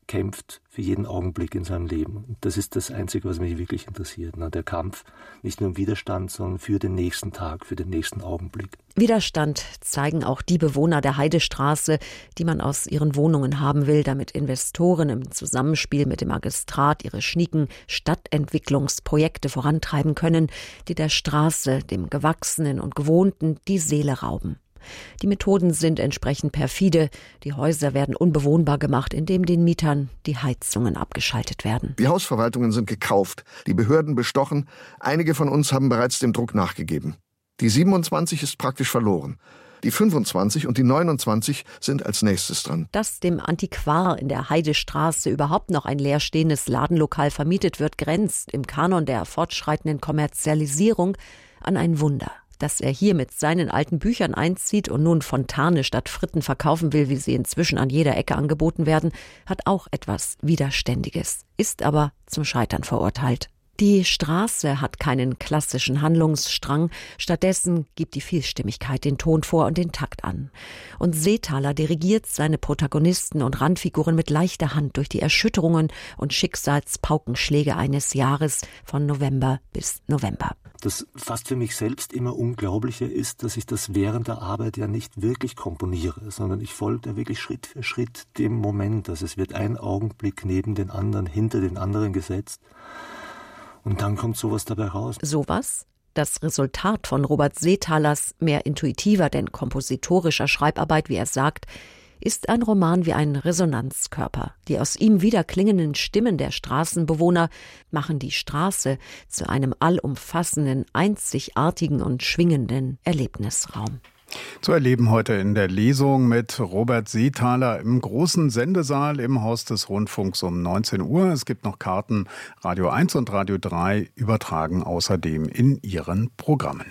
kämpft für jeden Augenblick in seinem Leben. Und das ist das Einzige, was mich wirklich interessiert. Der Kampf nicht nur im Widerstand, sondern für den nächsten Tag, für den nächsten Augenblick. Widerstand zeigen auch die Bewohner der Heidestraße, die man aus ihren Wohnungen haben will, damit Investoren im Zusammenspiel mit dem Magistrat ihre schnieken Stadtentwicklungsprojekte vorantreiben können, die der Straße, dem Gewachsenen und Gewohnten, die Seele rauben. Die Methoden sind entsprechend perfide. Die Häuser werden unbewohnbar gemacht, indem den Mietern die Heizungen abgeschaltet werden. Die Hausverwaltungen sind gekauft, die Behörden bestochen. Einige von uns haben bereits dem Druck nachgegeben. Die 27 ist praktisch verloren. Die 25 und die 29 sind als nächstes dran. Dass dem Antiquar in der Heidestraße überhaupt noch ein leerstehendes Ladenlokal vermietet wird, grenzt im Kanon der fortschreitenden Kommerzialisierung an ein Wunder. Dass er hier mit seinen alten Büchern einzieht und nun Fontane statt Fritten verkaufen will, wie sie inzwischen an jeder Ecke angeboten werden, hat auch etwas Widerständiges, ist aber zum Scheitern verurteilt. Die Straße hat keinen klassischen Handlungsstrang, stattdessen gibt die Vielstimmigkeit den Ton vor und den Takt an. Und Seethaler dirigiert seine Protagonisten und Randfiguren mit leichter Hand durch die Erschütterungen und Schicksalspaukenschläge eines Jahres von November bis November. Das fast für mich selbst immer Unglaublicher ist, dass ich das während der Arbeit ja nicht wirklich komponiere, sondern ich folge da wirklich Schritt für Schritt dem Moment. Also es wird ein Augenblick neben den anderen, hinter den anderen gesetzt. Und dann kommt sowas dabei raus. Sowas? Das Resultat von Robert Seethalers mehr intuitiver, denn kompositorischer Schreibarbeit, wie er sagt, ist ein Roman wie ein Resonanzkörper. Die aus ihm wiederklingenden Stimmen der Straßenbewohner machen die Straße zu einem allumfassenden, einzigartigen und schwingenden Erlebnisraum. Zu erleben heute in der Lesung mit Robert Seethaler im großen Sendesaal im Haus des Rundfunks um 19 Uhr. Es gibt noch Karten. Radio 1 und Radio 3 übertragen außerdem in ihren Programmen.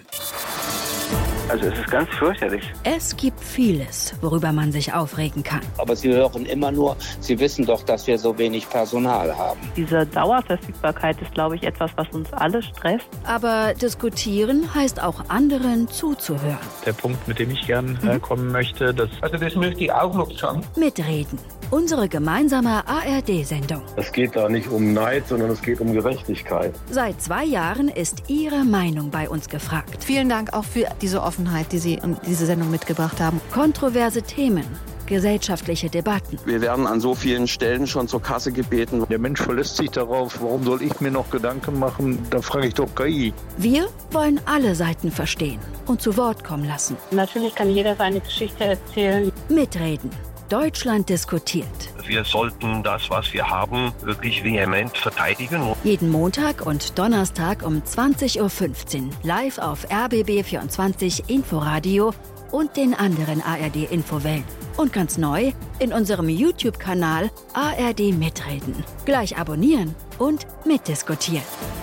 Also es ist ganz fürchterlich. Es gibt vieles, worüber man sich aufregen kann. Aber Sie hören immer nur, Sie wissen doch, dass wir so wenig Personal haben. Diese Dauerverfügbarkeit ist, glaube ich, etwas, was uns alle stresst. Aber diskutieren heißt auch anderen zuzuhören. Der Punkt, mit dem ich gern kommen möchte, das möchte ich auch noch schon. Mitreden. Unsere gemeinsame ARD-Sendung. Es geht da nicht um Neid, sondern es geht um Gerechtigkeit. Seit 2 Jahren ist Ihre Meinung bei uns gefragt. Vielen Dank auch für diese Offenheit, die Sie in diese Sendung mitgebracht haben. Kontroverse Themen, gesellschaftliche Debatten. Wir werden an so vielen Stellen schon zur Kasse gebeten. Der Mensch verlässt sich darauf, warum soll ich mir noch Gedanken machen? Da frage ich doch KI. Wir wollen alle Seiten verstehen und zu Wort kommen lassen. Natürlich kann jeder seine Geschichte erzählen. Mitreden. Deutschland diskutiert. Wir sollten das, was wir haben, wirklich vehement verteidigen. Jeden Montag und Donnerstag um 20.15 Uhr live auf RBB24 Inforadio und den anderen ARD-Infowellen. Und ganz neu in unserem YouTube-Kanal ARD Mitreden. Gleich abonnieren und mitdiskutieren.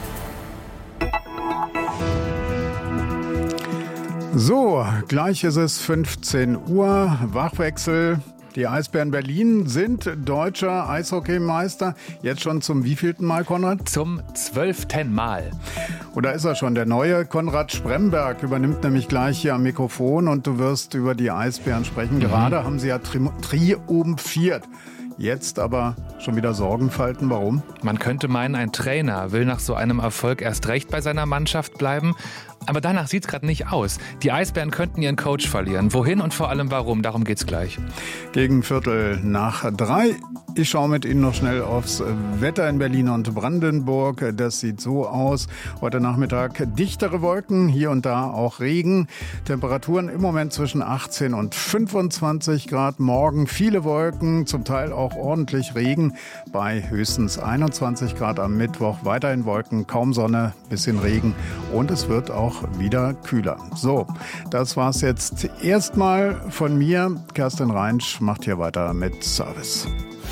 So, gleich ist es 15 Uhr, Wachwechsel. Die Eisbären Berlin sind deutscher Eishockeymeister. Jetzt schon zum wievielten Mal, Konrad? Zum 12. Mal. Oder ist er schon der neue? Konrad Spremberg übernimmt nämlich gleich hier am Mikrofon und du wirst über die Eisbären sprechen. Gerade haben sie ja triumphiert. Jetzt aber schon wieder Sorgenfalten. Warum? Man könnte meinen, ein Trainer will nach so einem Erfolg erst recht bei seiner Mannschaft bleiben. Aber danach sieht es gerade nicht aus. Die Eisbären könnten ihren Coach verlieren. Wohin und vor allem warum? Darum geht's gleich. Gegen 2:15. Ich schaue mit Ihnen noch schnell aufs Wetter in Berlin und Brandenburg. Das sieht so aus. Heute Nachmittag dichtere Wolken, hier und da auch Regen. Temperaturen im Moment zwischen 18 und 25 Grad. Morgen viele Wolken, zum Teil auch ordentlich Regen bei höchstens 21 Grad am Mittwoch. Weiterhin Wolken, kaum Sonne, bisschen Regen und es wird auch wieder kühler. So, das war's jetzt erstmal von mir. Kerstin Reinsch macht hier weiter mit Service.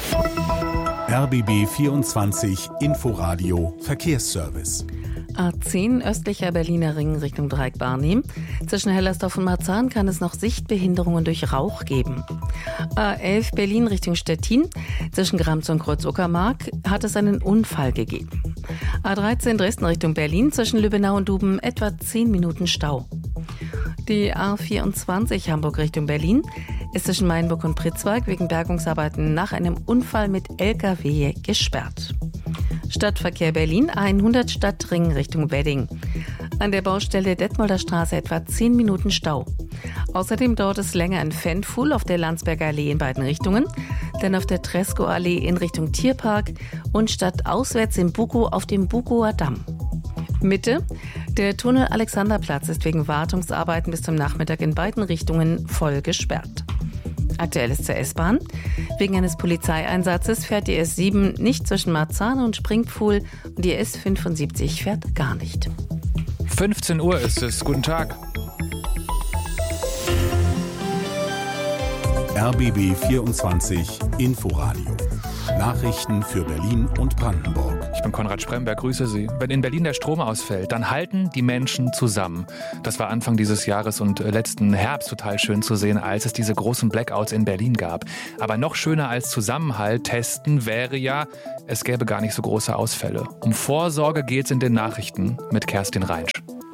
RBB 24 Inforadio Verkehrsservice. A10 östlicher Berliner Ring Richtung Dreieck-Barnim. Zwischen Hellersdorf und Marzahn kann es noch Sichtbehinderungen durch Rauch geben. A11 Berlin Richtung Stettin. Zwischen Gramz und Kreuz-Uckermark hat es einen Unfall gegeben. A13 Dresden Richtung Berlin. Zwischen Lübbenau und Duben etwa 10 Minuten Stau. Die A24 Hamburg Richtung Berlin. ist zwischen Mainburg und Pritzwalk wegen Bergungsarbeiten nach einem Unfall mit LKW gesperrt. Stadtverkehr Berlin, A100 Stadtring Richtung Wedding. An der Baustelle Detmolder Straße etwa 10 Minuten Stau. Außerdem dauert es länger in Pfändfuhl auf der Landsberger Allee in beiden Richtungen, dann auf der Tresco-Allee in Richtung Tierpark und stadtauswärts in Bukow auf dem Bukower Damm. Mitte. Der Tunnel Alexanderplatz ist wegen Wartungsarbeiten bis zum Nachmittag in beiden Richtungen voll gesperrt. Aktuell ist zur S-Bahn. Wegen eines Polizeieinsatzes fährt die S7 nicht zwischen Marzahn und Springpfuhl und die S75 fährt gar nicht. 15 Uhr ist es. Guten Tag. RBB 24 Inforadio. Nachrichten für Berlin und Brandenburg. Ich bin Konrad Spremberg, grüße Sie. Wenn in Berlin der Strom ausfällt, dann halten die Menschen zusammen. Das war Anfang dieses Jahres und letzten Herbst total schön zu sehen, als es diese großen Blackouts in Berlin gab. Aber noch schöner als Zusammenhalt testen wäre ja, es gäbe gar nicht so große Ausfälle. Um Vorsorge geht's in den Nachrichten mit Kerstin Reinsch.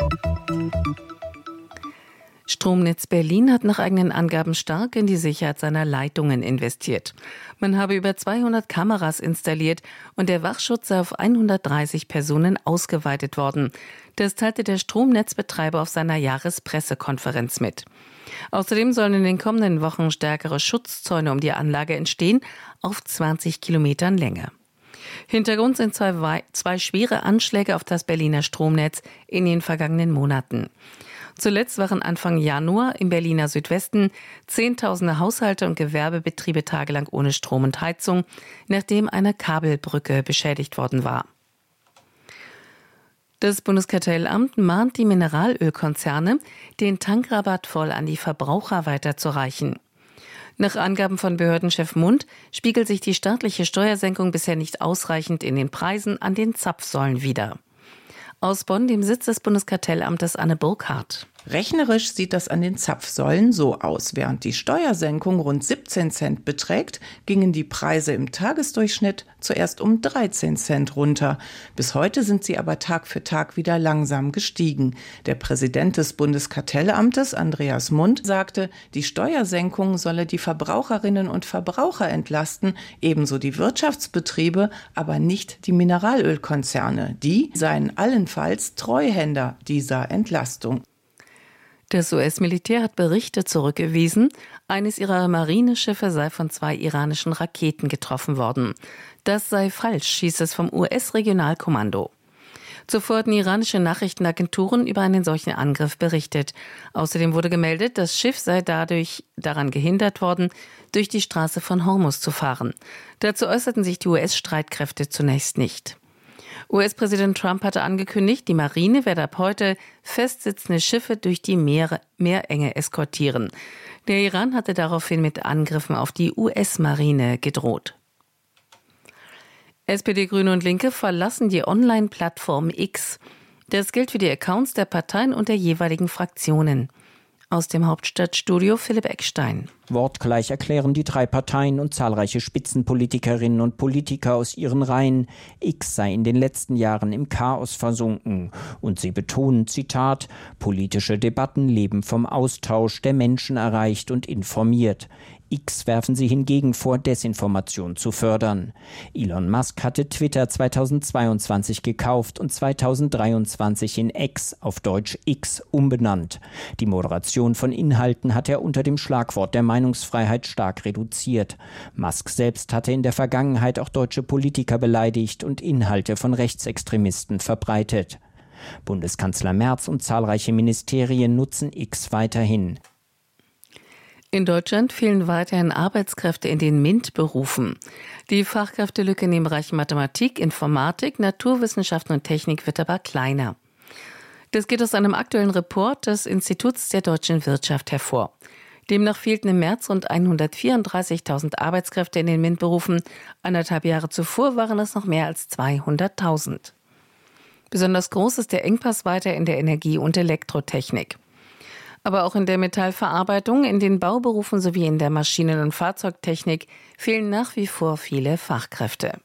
Stromnetz Berlin hat nach eigenen Angaben stark in die Sicherheit seiner Leitungen investiert. Man habe über 200 Kameras installiert und der Wachschutz sei auf 130 Personen ausgeweitet worden. Das teilte der Stromnetzbetreiber auf seiner Jahrespressekonferenz mit. Außerdem sollen in den kommenden Wochen stärkere Schutzzäune um die Anlage entstehen, auf 20 Kilometern Länge. Hintergrund sind zwei schwere Anschläge auf das Berliner Stromnetz in den vergangenen Monaten. Zuletzt waren Anfang Januar im Berliner Südwesten Zehntausende Haushalte und Gewerbebetriebe tagelang ohne Strom und Heizung, nachdem eine Kabelbrücke beschädigt worden war. Das Bundeskartellamt mahnt die Mineralölkonzerne, den Tankrabatt voll an die Verbraucher weiterzureichen. Nach Angaben von Behördenchef Mund spiegelt sich die staatliche Steuersenkung bisher nicht ausreichend in den Preisen an den Zapfsäulen wider. Aus Bonn, dem Sitz des Bundeskartellamtes, Anne Burkhardt. Rechnerisch sieht das an den Zapfsäulen so aus. Während die Steuersenkung rund 17 Cent beträgt, gingen die Preise im Tagesdurchschnitt zuerst um 13 Cent runter. Bis heute sind sie aber Tag für Tag wieder langsam gestiegen. Der Präsident des Bundeskartellamtes, Andreas Mund, sagte, die Steuersenkung solle die Verbraucherinnen und Verbraucher entlasten, ebenso die Wirtschaftsbetriebe, aber nicht die Mineralölkonzerne. Die seien allenfalls Treuhänder dieser Entlastung. Das US-Militär hat Berichte zurückgewiesen, eines ihrer Marineschiffe sei von 2 iranischen Raketen getroffen worden. Das sei falsch, hieß es vom US-Regionalkommando. Zuvor hatten iranische Nachrichtenagenturen über einen solchen Angriff berichtet. Außerdem wurde gemeldet, das Schiff sei dadurch daran gehindert worden, durch die Straße von Hormuz zu fahren. Dazu äußerten sich die US-Streitkräfte zunächst nicht. US-Präsident Trump hatte angekündigt, die Marine werde ab heute festsitzende Schiffe durch die Meerenge eskortieren. Der Iran hatte daraufhin mit Angriffen auf die US-Marine gedroht. SPD, Grüne und Linke verlassen die Online-Plattform X. Das gilt für die Accounts der Parteien und der jeweiligen Fraktionen. Aus dem Hauptstadtstudio Philipp Eckstein. Wortgleich erklären die 3 Parteien und zahlreiche Spitzenpolitikerinnen und Politiker aus ihren Reihen, X sei in den letzten Jahren im Chaos versunken. Und sie betonen, Zitat, politische Debatten leben vom Austausch, der Menschen erreicht und informiert. X werfen sie hingegen vor, Desinformation zu fördern. Elon Musk hatte Twitter 2022 gekauft und 2023 in X, auf Deutsch X, umbenannt. Die Moderation von Inhalten hat er unter dem Schlagwort der Meinungsfreiheit stark reduziert. Musk selbst hatte in der Vergangenheit auch deutsche Politiker beleidigt und Inhalte von Rechtsextremisten verbreitet. Bundeskanzler Merz und zahlreiche Ministerien nutzen X weiterhin. In Deutschland fehlen weiterhin Arbeitskräfte in den MINT-Berufen. Die Fachkräftelücke in den Bereichen Mathematik, Informatik, Naturwissenschaften und Technik wird aber kleiner. Das geht aus einem aktuellen Report des Instituts der deutschen Wirtschaft hervor. Demnach fehlten im März rund 134.000 Arbeitskräfte in den MINT-Berufen. 1,5 Jahre zuvor waren es noch mehr als 200.000. Besonders groß ist der Engpass weiter in der Energie- und Elektrotechnik. Aber auch in der Metallverarbeitung, in den Bauberufen sowie in der Maschinen- und Fahrzeugtechnik fehlen nach wie vor viele Fachkräfte.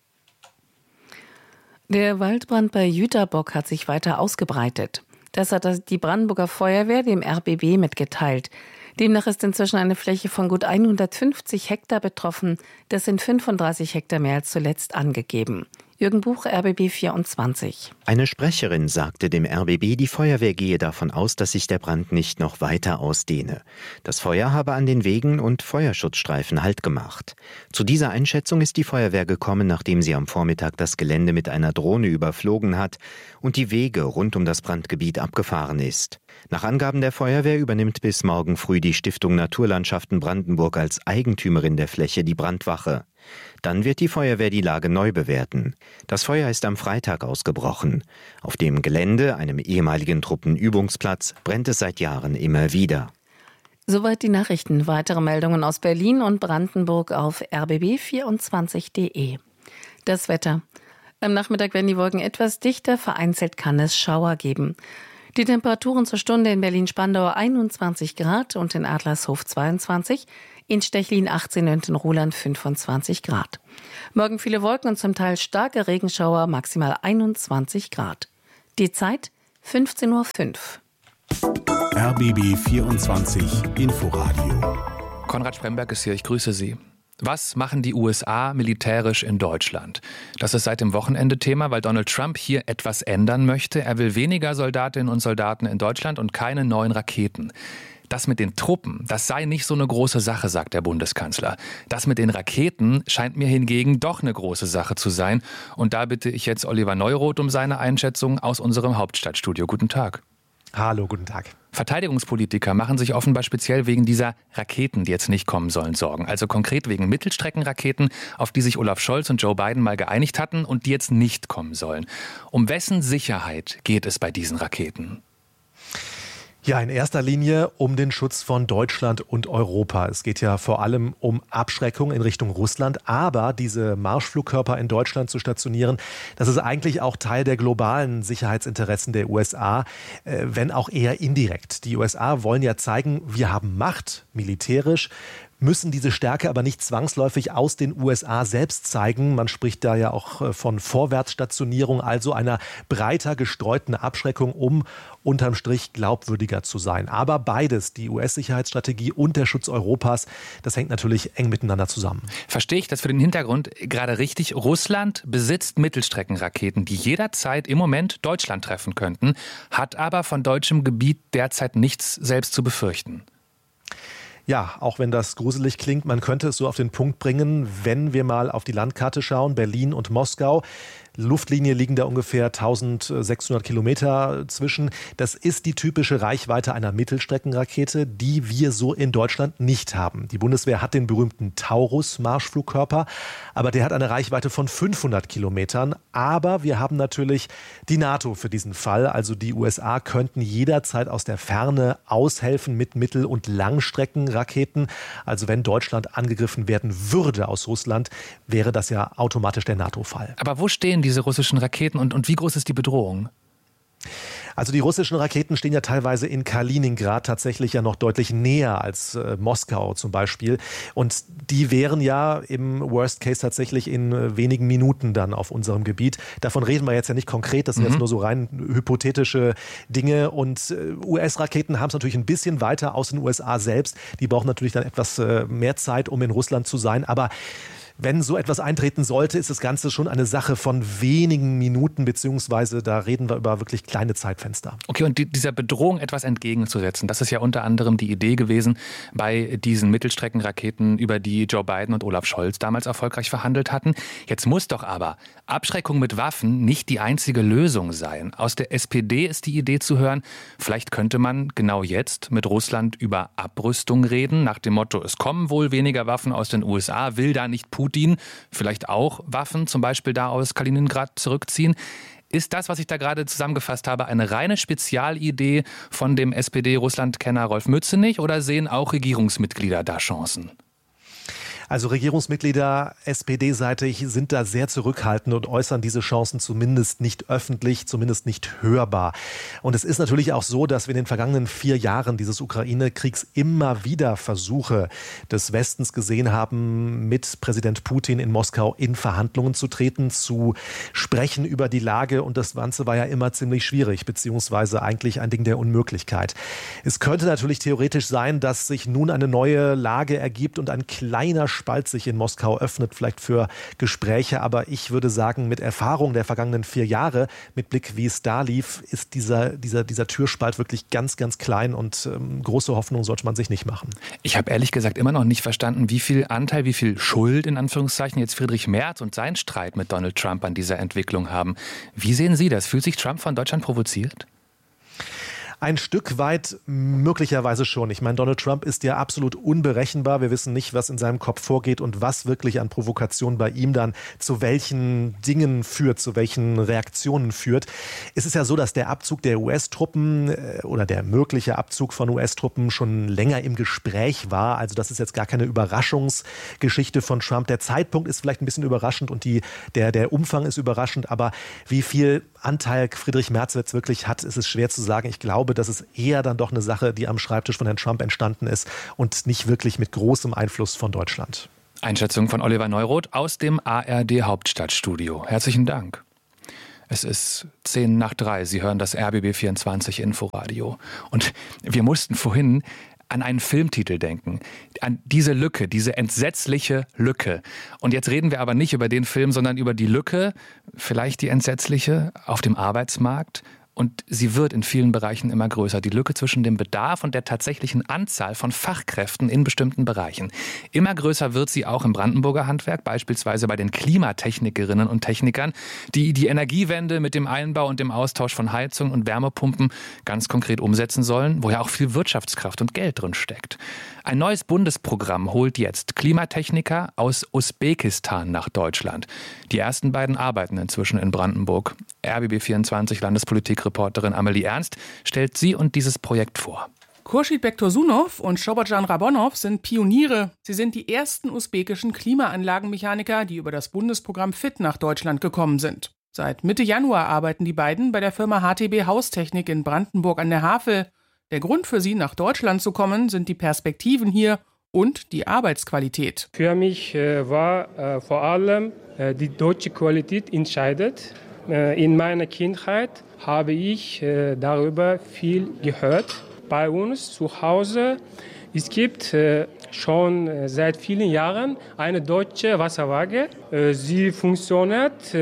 Der Waldbrand bei Jüterbock hat sich weiter ausgebreitet. Das hat die Brandenburger Feuerwehr dem RBB mitgeteilt. Demnach ist inzwischen eine Fläche von gut 150 Hektar betroffen. Das sind 35 Hektar mehr als zuletzt angegeben. Jürgen Buch, RBB 24. Eine Sprecherin sagte dem RBB, die Feuerwehr gehe davon aus, dass sich der Brand nicht noch weiter ausdehne. Das Feuer habe an den Wegen und Feuerschutzstreifen Halt gemacht. Zu dieser Einschätzung ist die Feuerwehr gekommen, nachdem sie am Vormittag das Gelände mit einer Drohne überflogen hat und die Wege rund um das Brandgebiet abgefahren ist. Nach Angaben der Feuerwehr übernimmt bis morgen früh die Stiftung Naturlandschaften Brandenburg als Eigentümerin der Fläche die Brandwache. Dann wird die Feuerwehr die Lage neu bewerten. Das Feuer ist am Freitag ausgebrochen. Auf dem Gelände, einem ehemaligen Truppenübungsplatz, brennt es seit Jahren immer wieder. Soweit die Nachrichten. Weitere Meldungen aus Berlin und Brandenburg auf rbb24.de. Das Wetter. Am Nachmittag werden die Wolken etwas dichter, vereinzelt kann es Schauer geben. Die Temperaturen zur Stunde in Berlin-Spandau 21 Grad und in Adlershof 22, in Stechlin 18 und in Ruhland 25 Grad. Morgen viele Wolken und zum Teil starke Regenschauer, maximal 21 Grad. Die Zeit 15:05 Uhr. RBB 24 Inforadio. Konrad Spremberg ist hier, ich grüße Sie. Was machen die USA militärisch in Deutschland? Das ist seit dem Wochenende Thema, weil Donald Trump hier etwas ändern möchte. Er will weniger Soldatinnen und Soldaten in Deutschland und keine neuen Raketen. Das mit den Truppen, das sei nicht so eine große Sache, sagt der Bundeskanzler. Das mit den Raketen scheint mir hingegen doch eine große Sache zu sein. Und da bitte ich jetzt Oliver Neuroth um seine Einschätzung aus unserem Hauptstadtstudio. Guten Tag. Hallo, guten Tag. Verteidigungspolitiker machen sich offenbar speziell wegen dieser Raketen, die jetzt nicht kommen sollen, Sorgen. Also konkret wegen Mittelstreckenraketen, auf die sich Olaf Scholz und Joe Biden mal geeinigt hatten und die jetzt nicht kommen sollen. Um wessen Sicherheit geht es bei diesen Raketen? Ja, in erster Linie um den Schutz von Deutschland und Europa. Es geht ja vor allem um Abschreckung in Richtung Russland. Aber diese Marschflugkörper in Deutschland zu stationieren, das ist eigentlich auch Teil der globalen Sicherheitsinteressen der USA, wenn auch eher indirekt. Die USA wollen ja zeigen, wir haben Macht, militärisch, müssen diese Stärke aber nicht zwangsläufig aus den USA selbst zeigen. Man spricht da ja auch von Vorwärtsstationierung, also einer breiter gestreuten Abschreckung, um unterm Strich glaubwürdiger zu sein. Aber beides, die US-Sicherheitsstrategie und der Schutz Europas, das hängt natürlich eng miteinander zusammen. Verstehe ich das für den Hintergrund gerade richtig? Russland besitzt Mittelstreckenraketen, die jederzeit im Moment Deutschland treffen könnten, hat aber von deutschem Gebiet derzeit nichts selbst zu befürchten. Ja, auch wenn das gruselig klingt, man könnte es so auf den Punkt bringen, wenn wir mal auf die Landkarte schauen, Berlin und Moskau. Luftlinie liegen da ungefähr 1600 Kilometer zwischen. Das ist die typische Reichweite einer Mittelstreckenrakete, die wir so in Deutschland nicht haben. Die Bundeswehr hat den berühmten Taurus-Marschflugkörper, aber der hat eine Reichweite von 500 Kilometern. Aber wir haben natürlich die NATO für diesen Fall. Also die USA könnten jederzeit aus der Ferne aushelfen mit Mittel- und Langstreckenraketen. Also wenn Deutschland angegriffen werden würde aus Russland, wäre das ja automatisch der NATO-Fall. Aber wo stehen diese russischen Raketen und wie groß ist die Bedrohung? Also die russischen Raketen stehen ja teilweise in Kaliningrad tatsächlich ja noch deutlich näher als Moskau zum Beispiel. Und die wären ja im Worst Case tatsächlich in wenigen Minuten dann auf unserem Gebiet. Davon reden wir jetzt ja nicht konkret, das sind jetzt nur so rein hypothetische Dinge. Und US-Raketen haben es natürlich ein bisschen weiter aus den USA selbst. Die brauchen natürlich dann etwas mehr Zeit, um in Russland zu sein. Aber wenn so etwas eintreten sollte, ist das Ganze schon eine Sache von wenigen Minuten, beziehungsweise da reden wir über wirklich kleine Zeitfenster. Okay, und dieser Bedrohung etwas entgegenzusetzen, das ist ja unter anderem die Idee gewesen bei diesen Mittelstreckenraketen, über die Joe Biden und Olaf Scholz damals erfolgreich verhandelt hatten. Jetzt muss doch aber Abschreckung mit Waffen nicht die einzige Lösung sein. Aus der SPD ist die Idee zu hören, vielleicht könnte man genau jetzt mit Russland über Abrüstung reden, nach dem Motto, es kommen wohl weniger Waffen aus den USA, will da nicht Putin vielleicht auch Waffen, zum Beispiel da aus Kaliningrad, zurückziehen. Ist das, was ich da gerade zusammengefasst habe, eine reine Spezialidee von dem SPD-Russland-Kenner Rolf Mützenich oder sehen auch Regierungsmitglieder da Chancen? Also Regierungsmitglieder SPD-seitig sind da sehr zurückhaltend und äußern diese Chancen zumindest nicht öffentlich, zumindest nicht hörbar. Und es ist natürlich auch so, dass wir in den vergangenen 4 Jahren dieses Ukraine-Kriegs immer wieder Versuche des Westens gesehen haben, mit Präsident Putin in Moskau in Verhandlungen zu treten, zu sprechen über die Lage. Und das Ganze war ja immer ziemlich schwierig, beziehungsweise eigentlich ein Ding der Unmöglichkeit. Es könnte natürlich theoretisch sein, dass sich nun eine neue Lage ergibt und ein kleiner Spalt sich in Moskau öffnet, vielleicht für Gespräche. Aber ich würde sagen, mit Erfahrung der vergangenen 4 Jahre, mit Blick, wie es da lief, ist dieser Türspalt wirklich ganz, ganz klein und große Hoffnung sollte man sich nicht machen. Ich habe ehrlich gesagt immer noch nicht verstanden, wie viel Anteil, wie viel Schuld in Anführungszeichen jetzt Friedrich Merz und sein Streit mit Donald Trump an dieser Entwicklung haben. Wie sehen Sie das? Fühlt sich Trump von Deutschland provoziert? Ein Stück weit möglicherweise schon. Ich meine, Donald Trump ist ja absolut unberechenbar. Wir wissen nicht, was in seinem Kopf vorgeht und was wirklich an Provokation bei ihm dann zu welchen Dingen führt, zu welchen Reaktionen führt. Es ist ja so, dass der Abzug der US-Truppen oder der mögliche Abzug von US-Truppen schon länger im Gespräch war. Also das ist jetzt gar keine Überraschungsgeschichte von Trump. Der Zeitpunkt ist vielleicht ein bisschen überraschend und der Umfang ist überraschend. Aber wie viel Anteil Friedrich Merz jetzt wirklich hat, ist es schwer zu sagen. Ich glaube, das ist eher dann doch eine Sache, die am Schreibtisch von Herrn Trump entstanden ist und nicht wirklich mit großem Einfluss von Deutschland. Einschätzung von Oliver Neuroth aus dem ARD Hauptstadtstudio. Herzlichen Dank. Es ist 2:10. Sie hören das RBB 24 Inforadio. Und wir mussten vorhin an einen Filmtitel denken, an diese Lücke, diese entsetzliche Lücke. Und jetzt reden wir aber nicht über den Film, sondern über die Lücke, vielleicht die entsetzliche, auf dem Arbeitsmarkt. Und sie wird in vielen Bereichen immer größer. Die Lücke zwischen dem Bedarf und der tatsächlichen Anzahl von Fachkräften in bestimmten Bereichen. Immer größer wird sie auch im Brandenburger Handwerk, beispielsweise bei den Klimatechnikerinnen und Technikern, die die Energiewende mit dem Einbau und dem Austausch von Heizungen und Wärmepumpen ganz konkret umsetzen sollen, wo ja auch viel Wirtschaftskraft und Geld drin steckt. Ein neues Bundesprogramm holt jetzt Klimatechniker aus Usbekistan nach Deutschland. Die ersten beiden arbeiten inzwischen in Brandenburg. RBB24 Landespolitikreporterin Amelie Ernst stellt sie und dieses Projekt vor. Khurshid Bektursunov und Shobojan Rabonov sind Pioniere. Sie sind die ersten usbekischen Klimaanlagenmechaniker, die über das Bundesprogramm FIT nach Deutschland gekommen sind. Seit Mitte Januar arbeiten die beiden bei der Firma HTB Haustechnik in Brandenburg an der Havel. Der Grund für sie, nach Deutschland zu kommen, sind die Perspektiven hier und die Arbeitsqualität. Für mich war vor allem die deutsche Qualität entscheidend. In meiner Kindheit habe ich darüber viel gehört. Bei uns zu Hause, es gibt schon seit vielen Jahren eine deutsche Wasserwaage. Sie funktioniert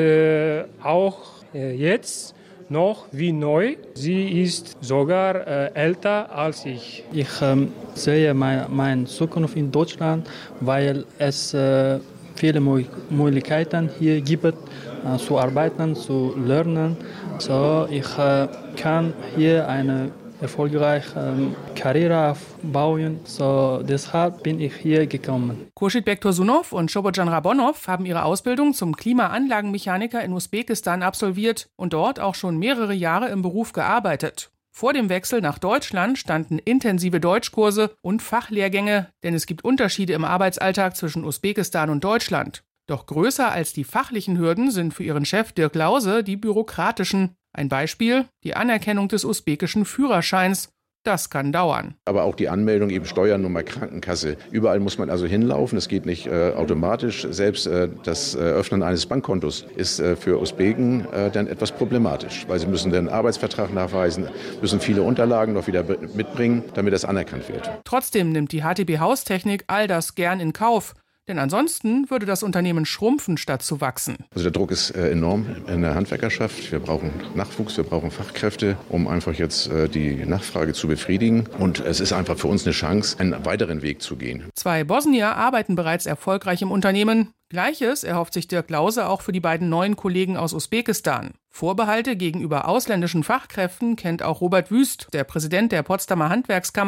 auch jetzt noch wie neu. Sie ist sogar älter als ich. Ich sehe meine Zukunft in Deutschland, weil es viele Möglichkeiten hier gibt, zu arbeiten, zu lernen. So, ich kann hier eine erfolgreiche Karriere aufbauen. So, deshalb bin ich hier gekommen. Khurshid Bektursunov und Shobojan Rabonov haben ihre Ausbildung zum Klimaanlagenmechaniker in Usbekistan absolviert und dort auch schon mehrere Jahre im Beruf gearbeitet. Vor dem Wechsel nach Deutschland standen intensive Deutschkurse und Fachlehrgänge, denn es gibt Unterschiede im Arbeitsalltag zwischen Usbekistan und Deutschland. Doch größer als die fachlichen Hürden sind für ihren Chef Dirk Lause die bürokratischen. Ein Beispiel: die Anerkennung des usbekischen Führerscheins. Das kann dauern. Aber auch die Anmeldung, eben Steuernummer, Krankenkasse. Überall muss man also hinlaufen. Es geht nicht automatisch. Selbst das Öffnen eines Bankkontos ist für Usbeken dann etwas problematisch, weil sie müssen den Arbeitsvertrag nachweisen, müssen viele Unterlagen noch wieder mitbringen, damit das anerkannt wird. Trotzdem nimmt die HTB Haustechnik all das gern in Kauf. Denn ansonsten würde das Unternehmen schrumpfen, statt zu wachsen. Also der Druck ist enorm in der Handwerkerschaft. Wir brauchen Nachwuchs, wir brauchen Fachkräfte, um einfach jetzt die Nachfrage zu befriedigen. Und es ist einfach für uns eine Chance, einen weiteren Weg zu gehen. 2 Bosnier arbeiten bereits erfolgreich im Unternehmen. Gleiches erhofft sich Dirk Lause auch für die beiden neuen Kollegen aus Usbekistan. Vorbehalte gegenüber ausländischen Fachkräften kennt auch Robert Wüst, der Präsident der Potsdamer Handwerkskammer.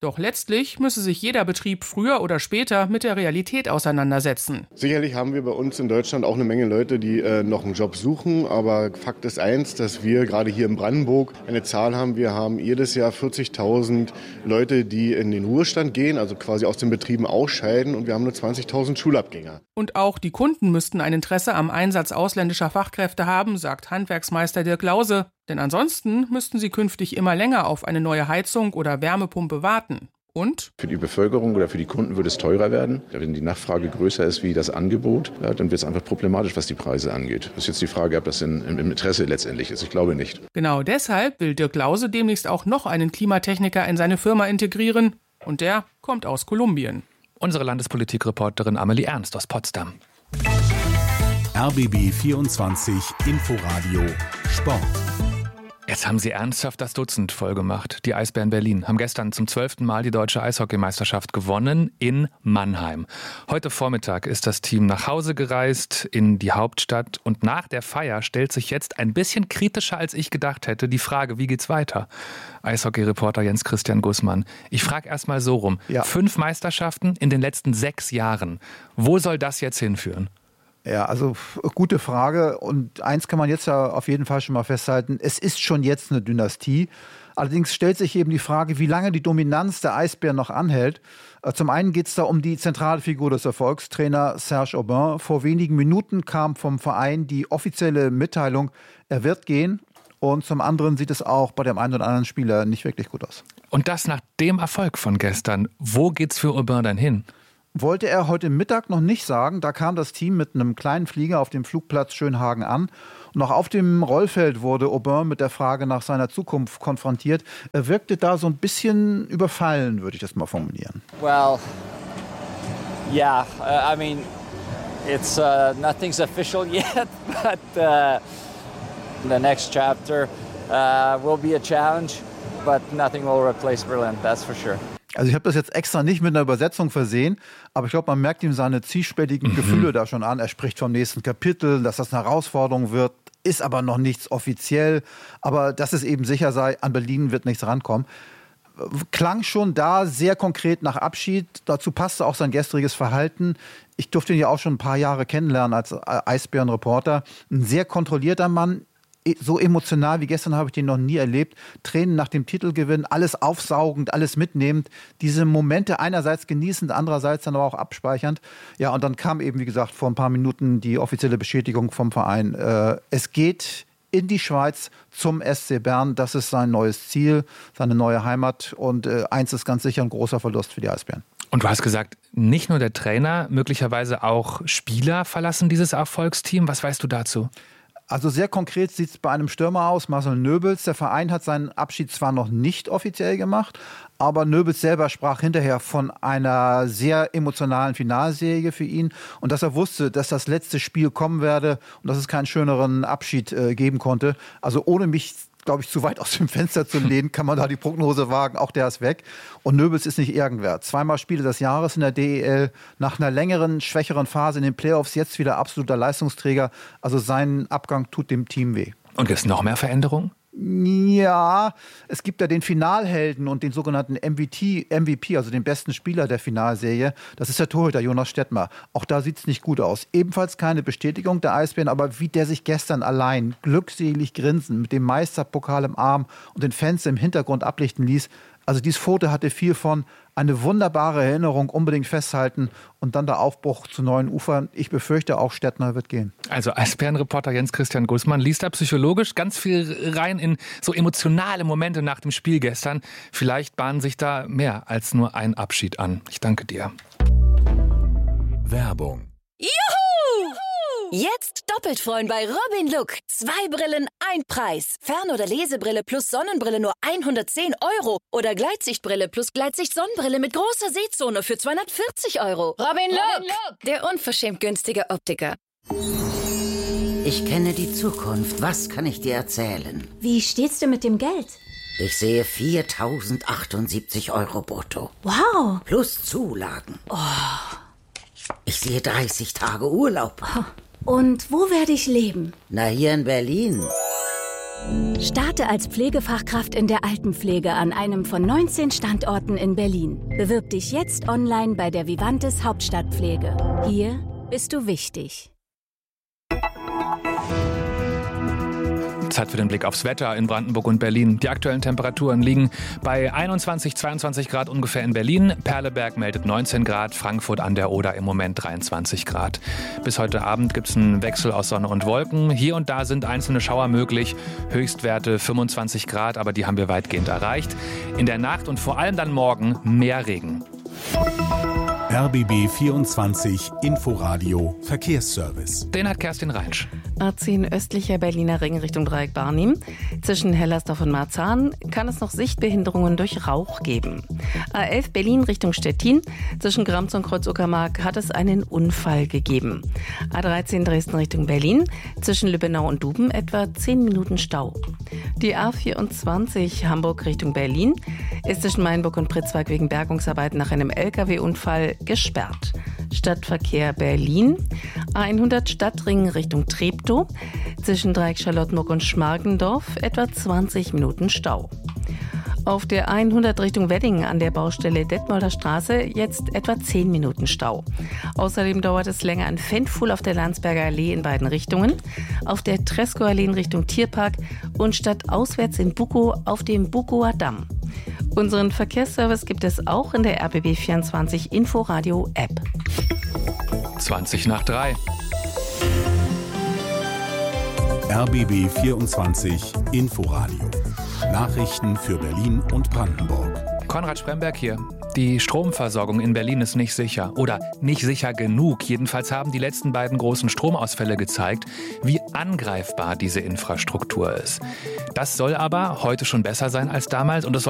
Doch letztlich müsse sich jeder Betrieb früher oder später mit der Realität auseinandersetzen. Sicherlich haben wir bei uns in Deutschland auch eine Menge Leute, die noch einen Job suchen. Aber Fakt ist eins, dass wir gerade hier in Brandenburg eine Zahl haben. Wir haben jedes Jahr 40.000 Leute, die in den Ruhestand gehen, also quasi aus den Betrieben ausscheiden. Und wir haben nur 20.000 Schulabgänger. Und auch die Kunden müssten ein Interesse am Einsatz ausländischer Fachkräfte haben, sagt Handwerksmeister Dirk Lause. Denn ansonsten müssten sie künftig immer länger auf eine neue Heizung oder Wärmepumpe warten. Und? Für die Bevölkerung oder für die Kunden würde es teurer werden. Wenn die Nachfrage größer ist wie das Angebot, dann wird es einfach problematisch, was die Preise angeht. Das ist jetzt die Frage, ob das im Interesse letztendlich ist. Ich glaube nicht. Genau deshalb will Dirk Lause demnächst auch noch einen Klimatechniker in seine Firma integrieren. Und der kommt aus Kolumbien. Unsere Landespolitikreporterin Amelie Ernst aus Potsdam. RBB 24 Inforadio Sport. Jetzt haben sie ernsthaft das Dutzend voll gemacht. Die Eisbären Berlin haben gestern zum 12. Mal die deutsche Eishockeymeisterschaft gewonnen in Mannheim. Heute Vormittag ist das Team nach Hause gereist in die Hauptstadt. Und nach der Feier stellt sich jetzt ein bisschen kritischer, als ich gedacht hätte, die Frage, wie geht's weiter? Eishockey-Reporter Jens Christian Gussmann. Ich frage erst mal so rum. Ja. 5 Meisterschaften in den letzten 6 Jahren. Wo soll das jetzt hinführen? Ja, also gute Frage. Und eins kann man jetzt ja auf jeden Fall schon mal festhalten. Es ist schon jetzt eine Dynastie. Allerdings stellt sich eben die Frage, wie lange die Dominanz der Eisbären noch anhält. Zum einen geht es da um die zentrale Figur des Erfolgs, Trainer Serge Aubin. Vor wenigen Minuten kam vom Verein die offizielle Mitteilung, er wird gehen. Und zum anderen sieht es auch bei dem einen oder anderen Spieler nicht wirklich gut aus. Und das nach dem Erfolg von gestern. Wo geht's für Aubin dann hin? Wollte er heute Mittag noch nicht sagen. Da kam das Team mit einem kleinen Flieger auf dem Flugplatz Schönhagen an. Und noch auf dem Rollfeld wurde Aubin mit der Frage nach seiner Zukunft konfrontiert. Er wirkte da so ein bisschen überfallen, würde ich das mal formulieren. Well, yeah, I mean, it's nothing's official yet, but the next chapter will be a challenge, but nothing will replace Berlin, that's for sure. Also ich habe das jetzt extra nicht mit einer Übersetzung versehen, aber ich glaube, man merkt ihm seine zwiespältigen Gefühle da schon an. Er spricht vom nächsten Kapitel, dass das eine Herausforderung wird, ist aber noch nichts offiziell. Aber dass es eben sicher sei, an Berlin wird nichts rankommen. Klang schon da sehr konkret nach Abschied. Dazu passte auch sein gestriges Verhalten. Ich durfte ihn ja auch schon ein paar Jahre kennenlernen als Eisbärenreporter. Ein sehr kontrollierter Mann. So emotional wie gestern habe ich den noch nie erlebt. Tränen nach dem Titelgewinn, alles aufsaugend, alles mitnehmend. Diese Momente einerseits genießend, andererseits dann aber auch abspeichernd. Ja, und dann kam eben, wie gesagt, vor ein paar Minuten die offizielle Bestätigung vom Verein. Es geht in die Schweiz zum SC Bern. Das ist sein neues Ziel, seine neue Heimat. Und eins ist ganz sicher ein großer Verlust für die Eisbären. Und du hast gesagt, nicht nur der Trainer, möglicherweise auch Spieler verlassen dieses Erfolgsteam. Was weißt du dazu? Also sehr konkret sieht es bei einem Stürmer aus, Marcel Nöbels. Der Verein hat seinen Abschied zwar noch nicht offiziell gemacht, aber Nöbels selber sprach hinterher von einer sehr emotionalen Finalserie für ihn und dass er wusste, dass das letzte Spiel kommen werde und dass es keinen schöneren Abschied geben konnte. Also ohne mich, glaube ich, zu weit aus dem Fenster zu lehnen, kann man da die Prognose wagen, auch der ist weg. Und Nöbels ist nicht irgendwer. 2-mal Spiele des Jahres in der DEL, nach einer längeren, schwächeren Phase in den Playoffs jetzt wieder absoluter Leistungsträger. Also sein Abgang tut dem Team weh. Und gibt es noch mehr Veränderungen? Ja, es gibt ja den Finalhelden und den sogenannten MVP, also den besten Spieler der Finalserie. Das ist der Torhüter Jonas Stettmar. Auch da sieht es nicht gut aus. Ebenfalls keine Bestätigung der Eisbären, aber wie der sich gestern allein glückselig grinsend mit dem Meisterpokal im Arm und den Fans im Hintergrund ablichten ließ. Also dieses Foto hatte viel von eine wunderbare Erinnerung, unbedingt festhalten und dann der Aufbruch zu neuen Ufern. Ich befürchte, auch Stettner wird gehen. Also Eisbärenreporter Jens Christian Gussmann liest da psychologisch ganz viel rein in so emotionale Momente nach dem Spiel gestern. Vielleicht bahnen sich da mehr als nur ein Abschied an. Ich danke dir. Werbung. Juhu! Jetzt doppelt freuen bei Robin Look. 2 Brillen, 1 Preis. Fern- oder Lesebrille plus Sonnenbrille nur 110 € oder Gleitsichtbrille plus Gleitsicht-Sonnenbrille mit großer Sehzone für 240 €. Robin Look, der unverschämt günstige Optiker. Ich kenne die Zukunft. Was kann ich dir erzählen? Wie steht's dir mit dem Geld? Ich sehe 4.078 € brutto. Wow. Plus Zulagen. Oh. Ich sehe 30 Tage Urlaub. Und wo werde ich leben? Na, hier in Berlin. Starte als Pflegefachkraft in der Altenpflege an einem von 19 Standorten in Berlin. Bewirb dich jetzt online bei der Vivantes Hauptstadtpflege. Hier bist du wichtig. Zeit für den Blick aufs Wetter in Brandenburg und Berlin. Die aktuellen Temperaturen liegen bei 21, 22 Grad ungefähr in Berlin. Perleberg meldet 19 Grad, Frankfurt an der Oder im Moment 23 Grad. Bis heute Abend gibt es einen Wechsel aus Sonne und Wolken. Hier und da sind einzelne Schauer möglich. Höchstwerte 25 Grad, aber die haben wir weitgehend erreicht. In der Nacht und vor allem dann morgen mehr Regen. RBB 24 Inforadio Verkehrsservice. Den hat Kerstin Reinsch. A10 östlicher Berliner Ring Richtung Dreieck Barnim. Zwischen Hellersdorf und Marzahn kann es noch Sichtbehinderungen durch Rauch geben. A11 Berlin Richtung Stettin. Zwischen Grams und Kreuz-Uckermark hat es einen Unfall gegeben. A13 Dresden Richtung Berlin. Zwischen Lübbenau und Duben etwa 10 Minuten Stau. Die A24 Hamburg Richtung Berlin ist zwischen Mainburg und Pritzwalk wegen Bergungsarbeiten nach einem LKW-Unfall gesperrt. Stadtverkehr Berlin. A100 Stadtring Richtung Treptow. Zwischen Dreieck Charlottenburg und Schmargendorf etwa 20 Minuten Stau. Auf der 100 Richtung Wedding an der Baustelle Detmolder Straße jetzt etwa 10 Minuten Stau. Außerdem dauert es länger an Fenfuhl auf der Landsberger Allee in beiden Richtungen, auf der Treskower Allee in Richtung Tierpark und stadtauswärts in Bukow auf dem Bukower Damm. Unseren Verkehrsservice gibt es auch in der RBB 24 Inforadio App. 20 nach 3. RBB 24 Inforadio. Nachrichten für Berlin und Brandenburg. Konrad Spremberg hier. Die Stromversorgung in Berlin ist nicht sicher oder nicht sicher genug. Jedenfalls haben die letzten beiden großen Stromausfälle gezeigt, wie angreifbar diese Infrastruktur ist. Das soll aber heute schon besser sein als damals und es soll